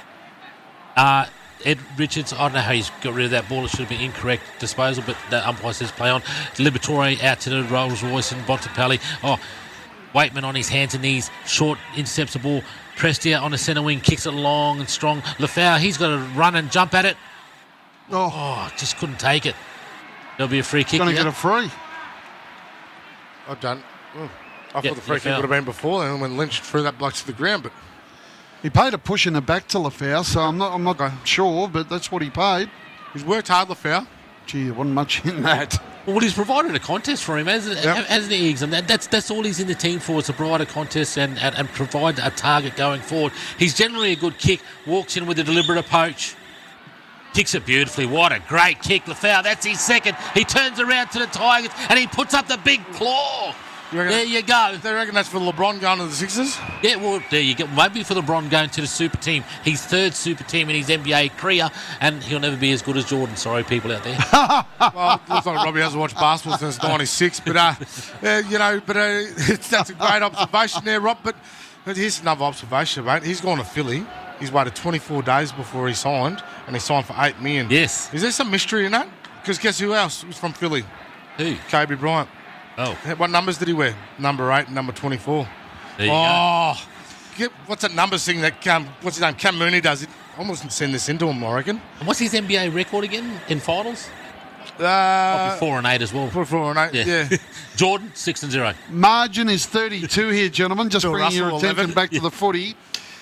Ed Richards, I don't know how he's got rid of that ball. It should have been incorrect disposal, but the umpire says play on. Liberatore out to the Rolls Royce and Bontempelli. Waitman on his hands and knees. Short intercepts the ball. Prestia on the centre wing, kicks it long and strong. Lafau, he's got to run and jump at it. Just couldn't take it. There'll be a free kick. Going to get a free. I thought the free kick would have been before then when Lynch threw that bloke to the ground, but he paid a push in the back to Lafau, so I'm not sure, but that's what he paid. He's worked hard, Lafau. Gee, there wasn't much in that. Well, he's provided a contest for him, hasn't he, Eggs? And that's all he's in the team for, is to provide a contest and provide a target going forward. He's generally a good kick, walks in with a deliberate approach, kicks it beautifully. What a great kick, Lafau. That's his second. He turns around to the Tigers and he puts up the big claw. There you go. They reckon that's for LeBron going to the Sixers? Yeah, well, there you go. Maybe for LeBron going to the super team. His third super team in his NBA career, and he'll never be as good as Jordan. Sorry, people out there. Well, it looks like Robbie hasn't watched basketball since 96, but that's a great observation there, Rob. But here's another observation, mate. He's gone to Philly. He's waited 24 days before he signed, and he signed for $8 million. Yes. Is there some mystery in that? Because guess who else was from Philly? Who? Kobe Bryant. Oh. What numbers did he wear? Number 8 and number 24. There you go. what's that numbers thing that what's his name? Cam Mooney does? It almost send this into him, I reckon. And what's his NBA record again in finals? 4-8 as well. 4-8. Yeah. Jordan 6-0. Margin is 32 here, gentlemen. Just bringing your attention back to the footy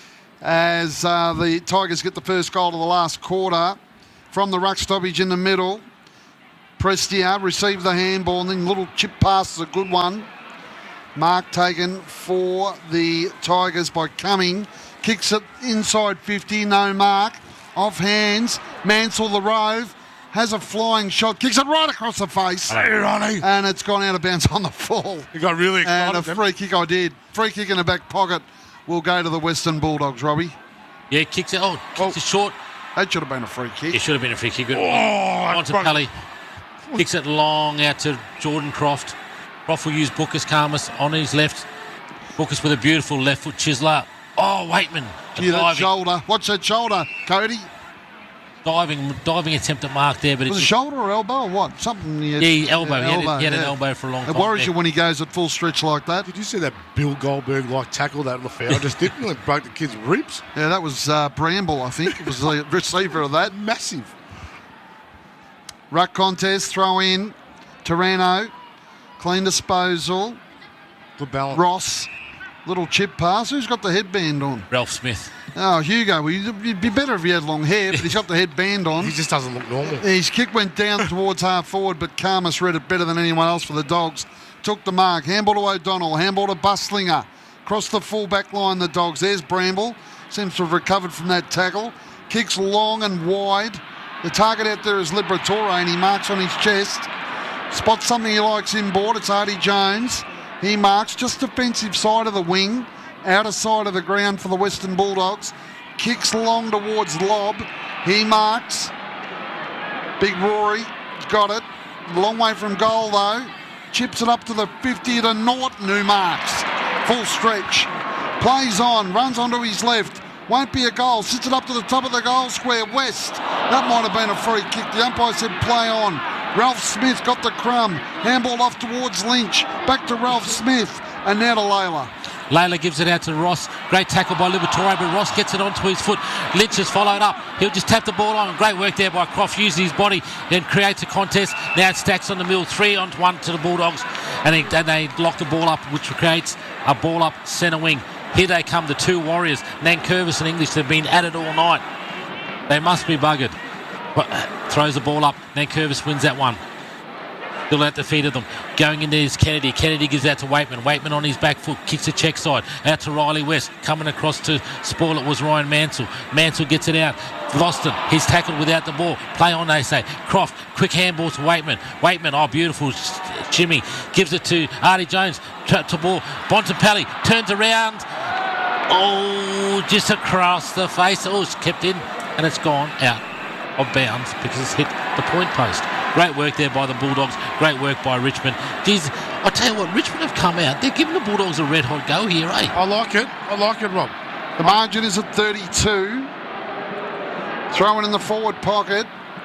as the Tigers get the first goal of the last quarter from the ruck stoppage in the middle. Prestia received the handball and then little chip pass is a good one. Mark taken for the Tigers by Cumming. Kicks it inside 50, no mark. Off hands, Mansell the Rove has a flying shot, kicks it right across the face. Hey, Ronnie. And it's gone out of bounds on the full. You got really excited. And a free kick I did. Free kick in the back pocket will go to the Western Bulldogs, Robbie. Yeah, kicks it. Kicks it short. That should have been a free kick. It should have been a free kick. Montempelli kicks it long out to Jordan Croft. Croft will use Bookus Karmas on his left. Bookus with a beautiful left foot chiseler. Oh, Waitman. Gee, that shoulder. Watch that shoulder, Cody. Diving attempt at mark there, but was it shoulder or elbow or what? Something. Elbow. He had an elbow for a long time. It worries you when he goes at full stretch like that. Did you see that Bill Goldberg-like tackle that Lafayette just did? Nearly broke the kid's ribs. Yeah, that was Bramble, I think. It was the receiver of that. Massive. Ruck contest, throw in. Taranto. Clean disposal. Good balance. Ross. Little chip pass. Who's got the headband on? Ralph Smith. Oh, Hugo. Well, you'd be better if he had long hair, but he's got the headband on. He just doesn't look normal. His kick went down towards half forward, but Karmas read it better than anyone else for the Dogs. Took the mark. Handball to O'Donnell. Handball to Bustlinger. Across the full back line, the Dogs. There's Bramble. Seems to have recovered from that tackle. Kicks long and wide. The target out there is Liberatore, and he marks on his chest. Spots something he likes inboard. It's Artie Jones. He marks just defensive side of the wing, outer side of the ground for the Western Bulldogs. Kicks long towards lob. He marks. Big Rory got it. Long way from goal though. Chips it up to the 50 to Norton, who marks. Full stretch. Plays on. Runs onto his left. Won't be a goal. Sits it up to the top of the goal square. West. That might have been a free kick. The umpire said play on. Ralph Smith got the crumb. Handball off towards Lynch. Back to Ralph Smith. And now to Layla. Layla gives it out to Ross. Great tackle by Liberatore, but Ross gets it onto his foot. Lynch has followed up. He'll just tap the ball on. Great work there by Croft. Uses his body, then creates a contest. Now it stacks on the middle. 3-on-1 to the Bulldogs. And they lock the ball up, which creates a ball up centre wing. Here they come, the two Warriors. Nankervis and English have been at it all night. They must be buggered. But throws the ball up. Nankervis wins that one. Still at the feet of them. Going into is Kennedy. Kennedy gives out to Waitman. Waitman on his back foot. Kicks the check side. Out to Riley West. Coming across to spoil it was Ryan Mansell. Mansell gets it out. Loston. He's tackled without the ball. Play on, they say. Croft. Quick handball to Waitman. Waitman. Oh, beautiful shimmy. Gives it to Artie Jones. Trap to ball. Bontempelli turns around. Oh, just across the face. Oh, it's kept in. And it's gone out of bounds because it's hit the point post. Great work there by the Bulldogs. Great work by Richmond. Geez, I tell you what, Richmond have come out. They're giving the Bulldogs a red hot go here, eh? I like it, Rob. The margin is at 32. Throwing in the forward pocket.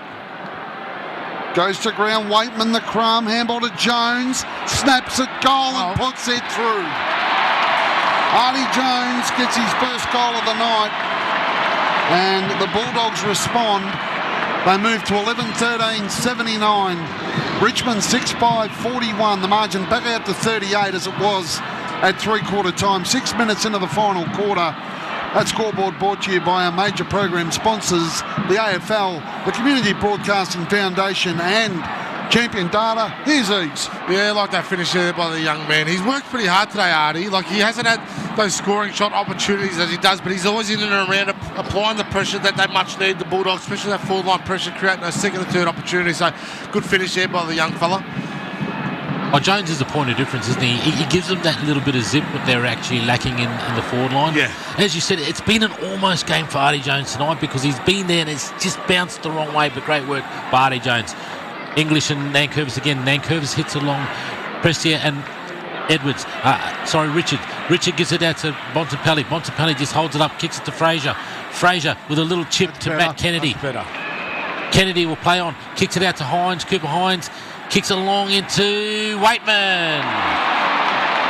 Goes to ground. Waitman the crumb. Handball to Jones. Snaps it goal and puts it through. Artie Jones gets his first goal of the night. And the Bulldogs respond. They move to 11-13, 79. Richmond 6-5, 41. The margin back out to 38 as it was at three-quarter time. 6 minutes into the final quarter. That scoreboard brought to you by our major program sponsors, the AFL, the Community Broadcasting Foundation and Champion Data. Here's Eags. Yeah, like that finish there by the young man. He's worked pretty hard today, Artie. Like, he hasn't had those scoring shot opportunities as he does, but he's always in and around applying the pressure that they much need, the Bulldogs, especially that forward line pressure, creating those second and third opportunities. So, good finish there by the young fella. Oh, Jones is a point of difference, isn't he? He gives them that little bit of zip that they're actually lacking in the forward line. Yeah. As you said, it's been an almost game for Artie Jones tonight because he's been there and it's just bounced the wrong way, but great work by Artie Jones. English and Nankervis again. Nankervis hits along Prestia and Edwards. Richard. Richard gives it out to Bontempelli. Bontempelli just holds it up, kicks it to Fraser. Fraser with a little chip to Matt Kennedy. Kennedy will play on, kicks it out to Hines. Cooper Hines kicks it along into Waitman.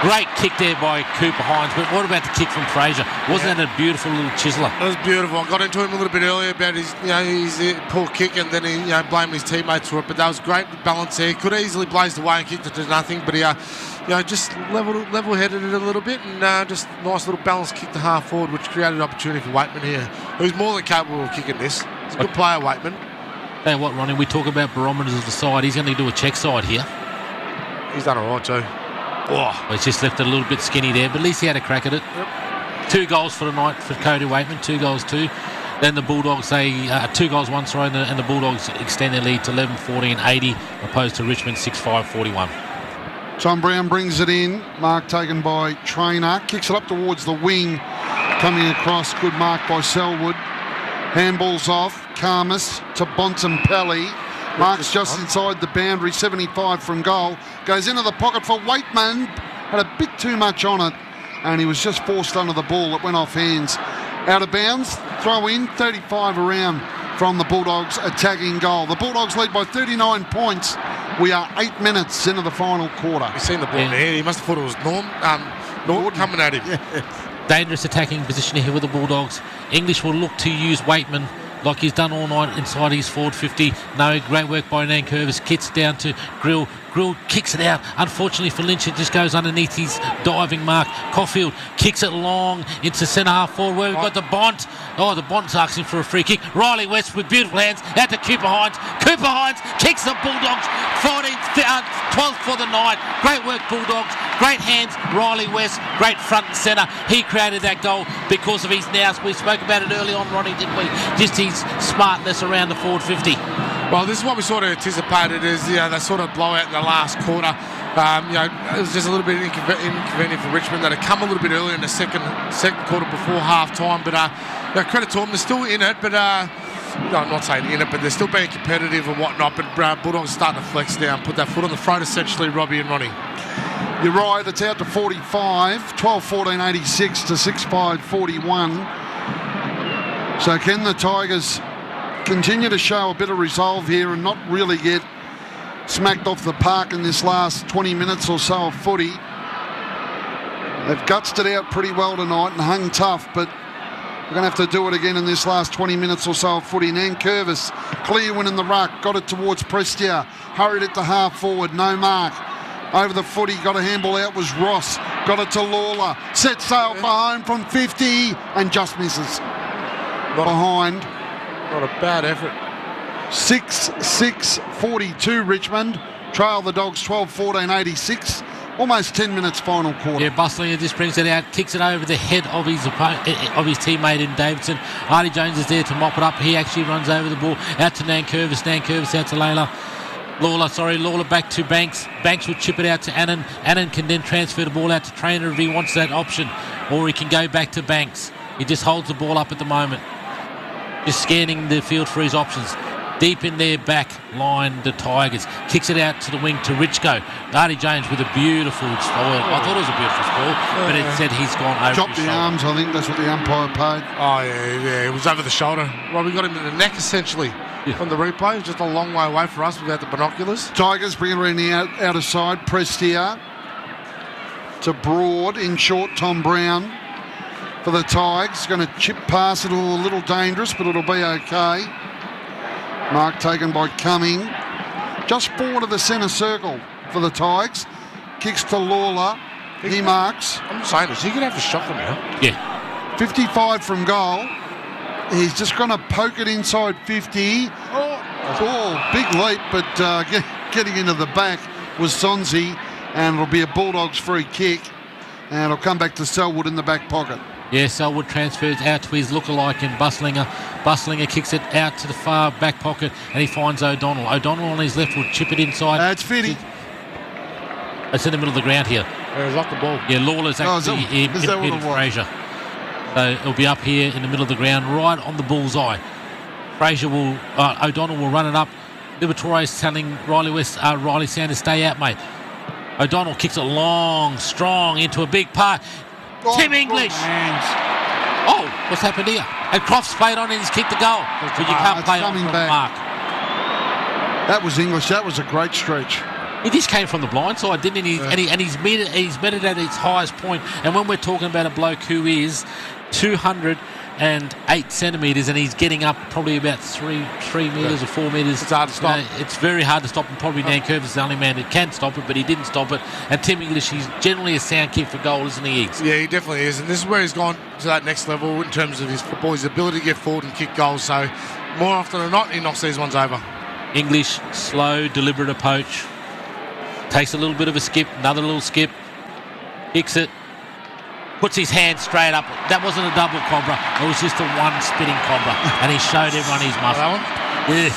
Great kick there by Cooper Hines, but what about the kick from Fraser? Wasn't that a beautiful little chiseler? It was beautiful. I got into him a little bit earlier about his poor kick, and then he blamed his teammates for it. But that was great balance there. Could have easily blazed away and kicked it to nothing, but he just level-headed it a little bit, and just nice little balance kick to half forward, which created an opportunity for Waitman here, who's more than capable of kicking this. He's a good player, Waitman. Hey, what, Ronnie? We talk about barometers of the side. He's going to do a check side here. He's done all right too. Well, he's just left it a little bit skinny there, but at least he had a crack at it. Yep. 2 goals for the night for Cody Waitman, 2 goals 2. Then the Bulldogs, 2 goals 1, sorry, and the Bulldogs extend their lead to 11-14-80, opposed to Richmond 6-5-41. Tom Brown brings it in. Mark taken by Trainer. Kicks it up towards the wing. Coming across. Good mark by Selwood. Handballs off. Karmas to Bontempelli. Mark's just inside the boundary. 75 from goal. Goes into the pocket for Waitman. Had a bit too much on it. And he was just forced under the ball. It went off hands. Out of bounds. Throw in. 35 around from the Bulldogs attacking goal. The Bulldogs lead by 39 points. We are 8 minutes into the final quarter. You've seen the ball there. He must have thought it was Norton coming at him. Yeah. Dangerous attacking position here with the Bulldogs. English will look to use Waitman like he's done all night inside his forward 50. No, great work by Nankervis. Kits down to Grill. Grill kicks it out. Unfortunately for Lynch, it just goes underneath his diving mark. Caulfield kicks it long into centre half forward where we've got the Bont. Oh, the Bont's asking for a free kick. Riley West with beautiful hands out to Cooper Hines. Cooper Hines kicks the Bulldogs 12th for the night. Great work, Bulldogs. Great hands, Riley West. Great front and centre. He created that goal because of his nous. We spoke about it early on, Ronnie, didn't we? Just his smartness around the forward 50. Well, this is what we sort of anticipated is, that sort of blowout in the last quarter. It was just a little bit inconvenient for Richmond that had come a little bit earlier in the second quarter before half-time. But credit to them, they're still in it. But I'm not saying in it, but they're still being competitive and whatnot. But Bulldogs starting to flex down, put that foot on the throat, essentially, Robbie and Ronnie. You're right, it's out to 45, 12-14-86 to 6-5-41. So can the Tigers continue to show a bit of resolve here and not really get smacked off the park in this last 20 minutes or so of footy? They've gutsed it out pretty well tonight and hung tough, but we're going to have to do it again in this last 20 minutes or so of footy. Nankervis, clear win in the ruck, got it towards Prestia, hurried it to half forward, no mark. Over the footy, got a handball out, was Ross, got it to Lawler, set sail for home from 50 and just misses. Behind. Not a bad effort. 6-6-42 Richmond. Trail the Dogs 12-14-86. Almost 10 minutes final quarter. Yeah, Bustlinger just brings it out, kicks it over the head of his teammate in Davidson. Artie Jones is there to mop it up. He actually runs over the ball out to Nankervis. Nankervis out to Lawler back to Banks. Banks will chip it out to Annan. Annan can then transfer the ball out to Trainer if he wants that option, or he can go back to Banks. He just holds the ball up at the moment, just scanning the field for his options. Deep in their back line, the Tigers. Kicks it out to the wing to Richko. Artie Jones with a beautiful spoil. I thought it was a beautiful spoil, but it said he's gone over dropped the arms, I think that's what the umpire paid. Oh, yeah, it was over the shoulder. Robbie got him in the neck, essentially, from the replay. Just a long way away for us without the binoculars. Tigers bring it around the outer side. Prestia to Broad in short. Tom Brown for the Tigers. Going to chip past it, a little dangerous, but it'll be okay. Mark taken by Cumming. Just forward of the centre circle for the Tigers. Kicks to Lawler. He marks. I'm saying this. He could have a shot from now. Yeah. 55 from goal. He's just going to poke it inside 50. Oh, big leap, but getting into the back was Sonzi, and it'll be a Bulldogs free kick, and it'll come back to Selwood in the back pocket. Yeah, Selwood transfers out to his lookalike in Bustlinger. Bustlinger kicks it out to the far back pocket, and he finds O'Donnell. O'Donnell on his left will chip it inside. It's Fitty. It's in the middle of the ground here. He's off the ball. Yeah, Lawler's actually hit Fraser. So it'll be up here in the middle of the ground, right on the bullseye. O'Donnell will run it up. Liberatore's telling Riley Sanders, stay out, mate. O'Donnell kicks it long, strong into a big part. Tim English. Oh, what's happened here? And Croft's played on and he's kicked the goal. But you can't play on from Mark. That was English. That was a great stretch. He just came from the blind side, didn't he? And he's met it at its highest point. And when we're talking about a bloke who is 208 centimetres and he's getting up probably about 3 metres or 4 metres. It's hard to stop. It's very hard to stop, and probably Nankervis is the only man that can stop it, but he didn't stop it. And Tim English, he's generally a sound kick for goal, isn't he, Iggs? Yeah, he definitely is. And this is where he's gone to that next level in terms of his football, his ability to get forward and kick goals. So more often than not, he knocks these ones over. English, slow, deliberate approach. Takes a little bit of a skip, another little skip. Kicks it. Puts his hand straight up. That wasn't a double cobra. It was just a one spinning cobra. And he showed everyone his muscle. That one? Yes.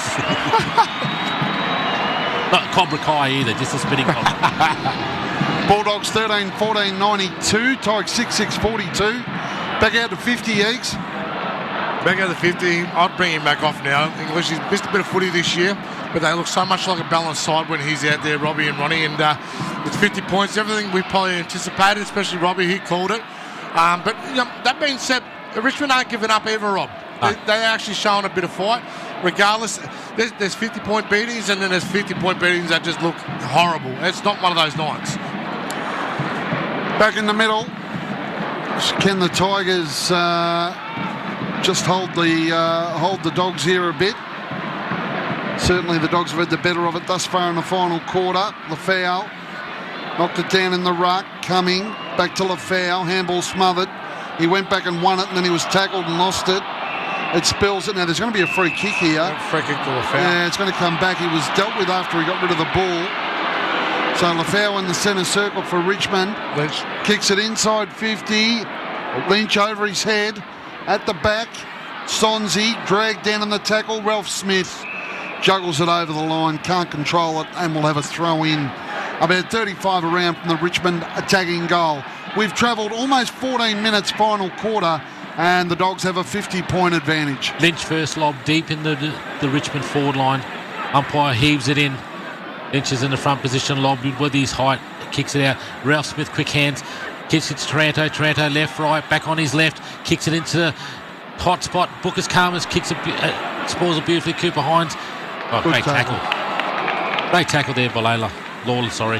Not Cobra Kai either, just a spinning cobra. Bulldogs 13-14, 92. Tigers 6-6, 42. Back out to 50, Eggs. Back out to 50. I'd bring him back off now. English, he's missed a bit of footy this year, but they look so much like a balanced side when he's out there, Robbie and Ronnie. And it's 50 points, everything we probably anticipated, especially Robbie, he called it. But that being said, Richmond aren't giving up ever, Rob. No. They're actually showing a bit of fight. Regardless, there's 50-point beatings, and then there's 50-point beatings that just look horrible. It's not one of those nights. Back in the middle, can the Tigers just hold the Dogs here a bit? Certainly the Dogs have had the better of it thus far in the final quarter. Lafau knocked it down in the ruck, coming back to Lafau, handball smothered. He went back and won it, and then he was tackled and lost it. It spills it. Now there's going to be a free kick here. Free kick to Lafau. Yeah, it's going to come back. He was dealt with after he got rid of the ball. So Lafau in the centre circle for Richmond. Lynch kicks it inside 50. Lynch over his head. At the back, Sonzi dragged down in the tackle. Ralph Smith juggles it over the line, can't control it, and will have a throw in. About 35 around from the Richmond attacking goal. We've travelled almost 14 minutes final quarter, and the Dogs have a 50-point advantage. Lynch first lob deep in the Richmond forward line. Umpire heaves it in. Lynch is in the front position, lob with his height, kicks it out. Ralph Smith, quick hands, kicks it to Taranto. Taranto left, right, back on his left, kicks it into the hot spot. Booker's Karmas kicks it, spoils it beautifully. Cooper Hines. Oh, great tackle. Great tackle there by Lawler, sorry.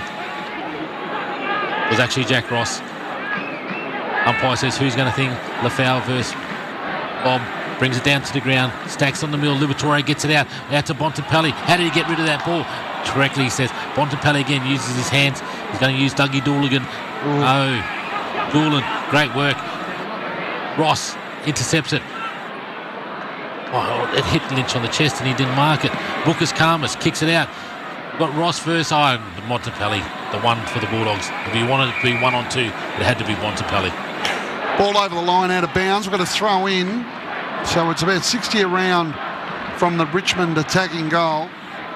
It was actually Jack Ross. Umpire says, who's going to think Lafau versus Bob? Brings it down to the ground, stacks on the middle. Liberatore gets it out to Bontempelli. How did he get rid of that ball? Correctly, he says. Bontempelli again uses his hands. He's going to use Dougie Dooligan. Ooh. Oh, Doolan, great work. Ross intercepts it. Oh, it hit Lynch on the chest and he didn't mark it. Booker's Karmas kicks it out. Got Ross first. Bontempelli, the one for the Bulldogs. If he wanted to be 1-on-2, it had to be Bontempelli. Ball over the line, out of bounds. We've got to throw in. So it's about 60 around from the Richmond attacking goal.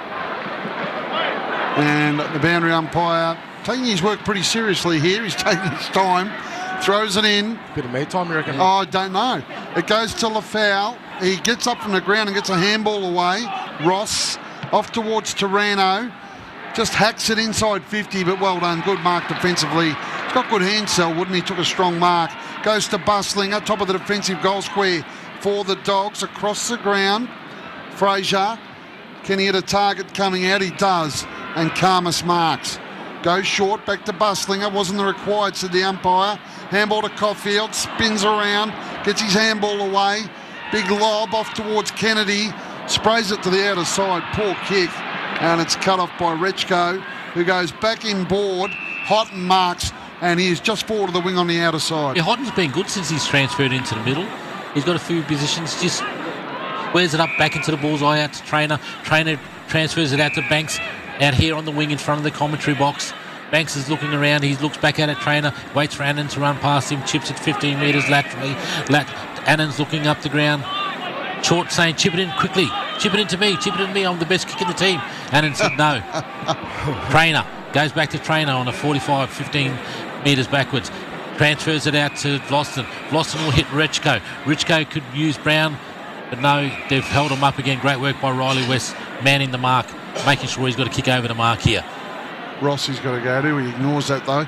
And the boundary umpire taking his work pretty seriously here. He's taking his time. Throws it in. Bit of me time, you reckon? Oh, I don't know. It goes to Lafau. He gets up from the ground and gets a handball away. Ross off towards Taranto. Just hacks it inside 50, but well done. Good mark defensively. He's got good hand cell, wouldn't he? Took a strong mark. Goes to Bustling at top of the defensive goal square for the Dogs across the ground. Fraser, can he hit a target coming out? He does. And Karmas marks. Goes short, back to Bustlinger. Wasn't the required, said the umpire. Handball to Caulfield, spins around, gets his handball away. Big lob off towards Kennedy. Sprays it to the outer side. Poor kick. And it's cut off by Rechko, who goes back in board. Houghton marks, and he is just forward of the wing on the outer side. Yeah, Houghton's been good since he's transferred into the middle. He's got a few positions, just squares it up back into the bullseye out to Trainer. Trainer transfers it out to Banks, out here on the wing in front of the commentary box. Banks is looking around. He looks back at it. Trainer waits for Annan to run past him. Chips it 15 metres laterally. Annan's looking up the ground. Short saying, chip it in quickly. Chip it into me. Chip it into me. I'm the best kick in the team. Annan said no. Trainer goes back to Trainer on a 45, 15 metres backwards. Transfers it out to Vlosten. Vlosten will hit Rechko. Rechko could use Brown, but no, they've held him up again. Great work by Riley West, manning the mark, making sure he's got to kick over the mark here. Rossi's got to go to. He ignores that though.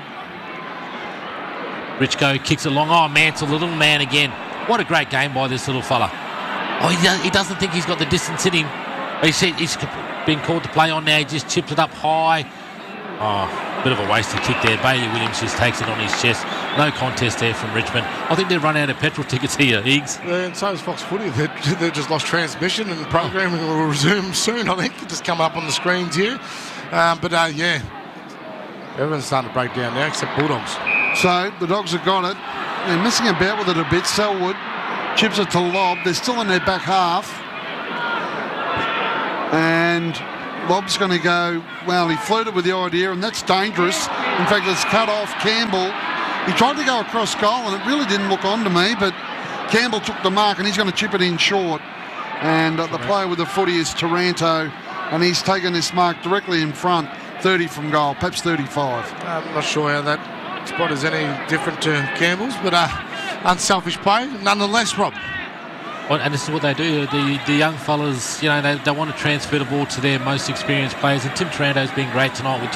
Rechko kicks it long. Oh, Mansell, the little man again. What a great game by this little fella. Oh, he doesn't think he's got the distance in him. He's been called to play on now. He just chips it up high. Oh, bit of a wasted kick there. Bailey Williams just takes it on his chest. No contest there from Richmond. I think they've run out of petrol tickets here, Eags. Yeah, and so is Fox Footy. They've just lost transmission, and the programming will resume soon, I think. Just come up on the screens here. Yeah, everyone's starting to break down now, except Bulldogs. So the Dogs have got it. They're messing about with it a bit. Selwood chips it to Lobb. They're still in their back half. And Lobb's going to go, well, he flirted with the idea, and that's dangerous. In fact, it's cut off Campbell. He tried to go across goal, and it really didn't look on to me, but Campbell took the mark, and he's going to chip it in short. And the player with the footy is Taranto, and he's taken this mark directly in front, 30 from goal, perhaps 35. I'm not sure how that spot is any different to Campbell's, but unselfish play nonetheless, Rob. Well, and this is what they do. The young fellas, they want to transfer the ball to their most experienced players, and Tim Taranto's been great tonight with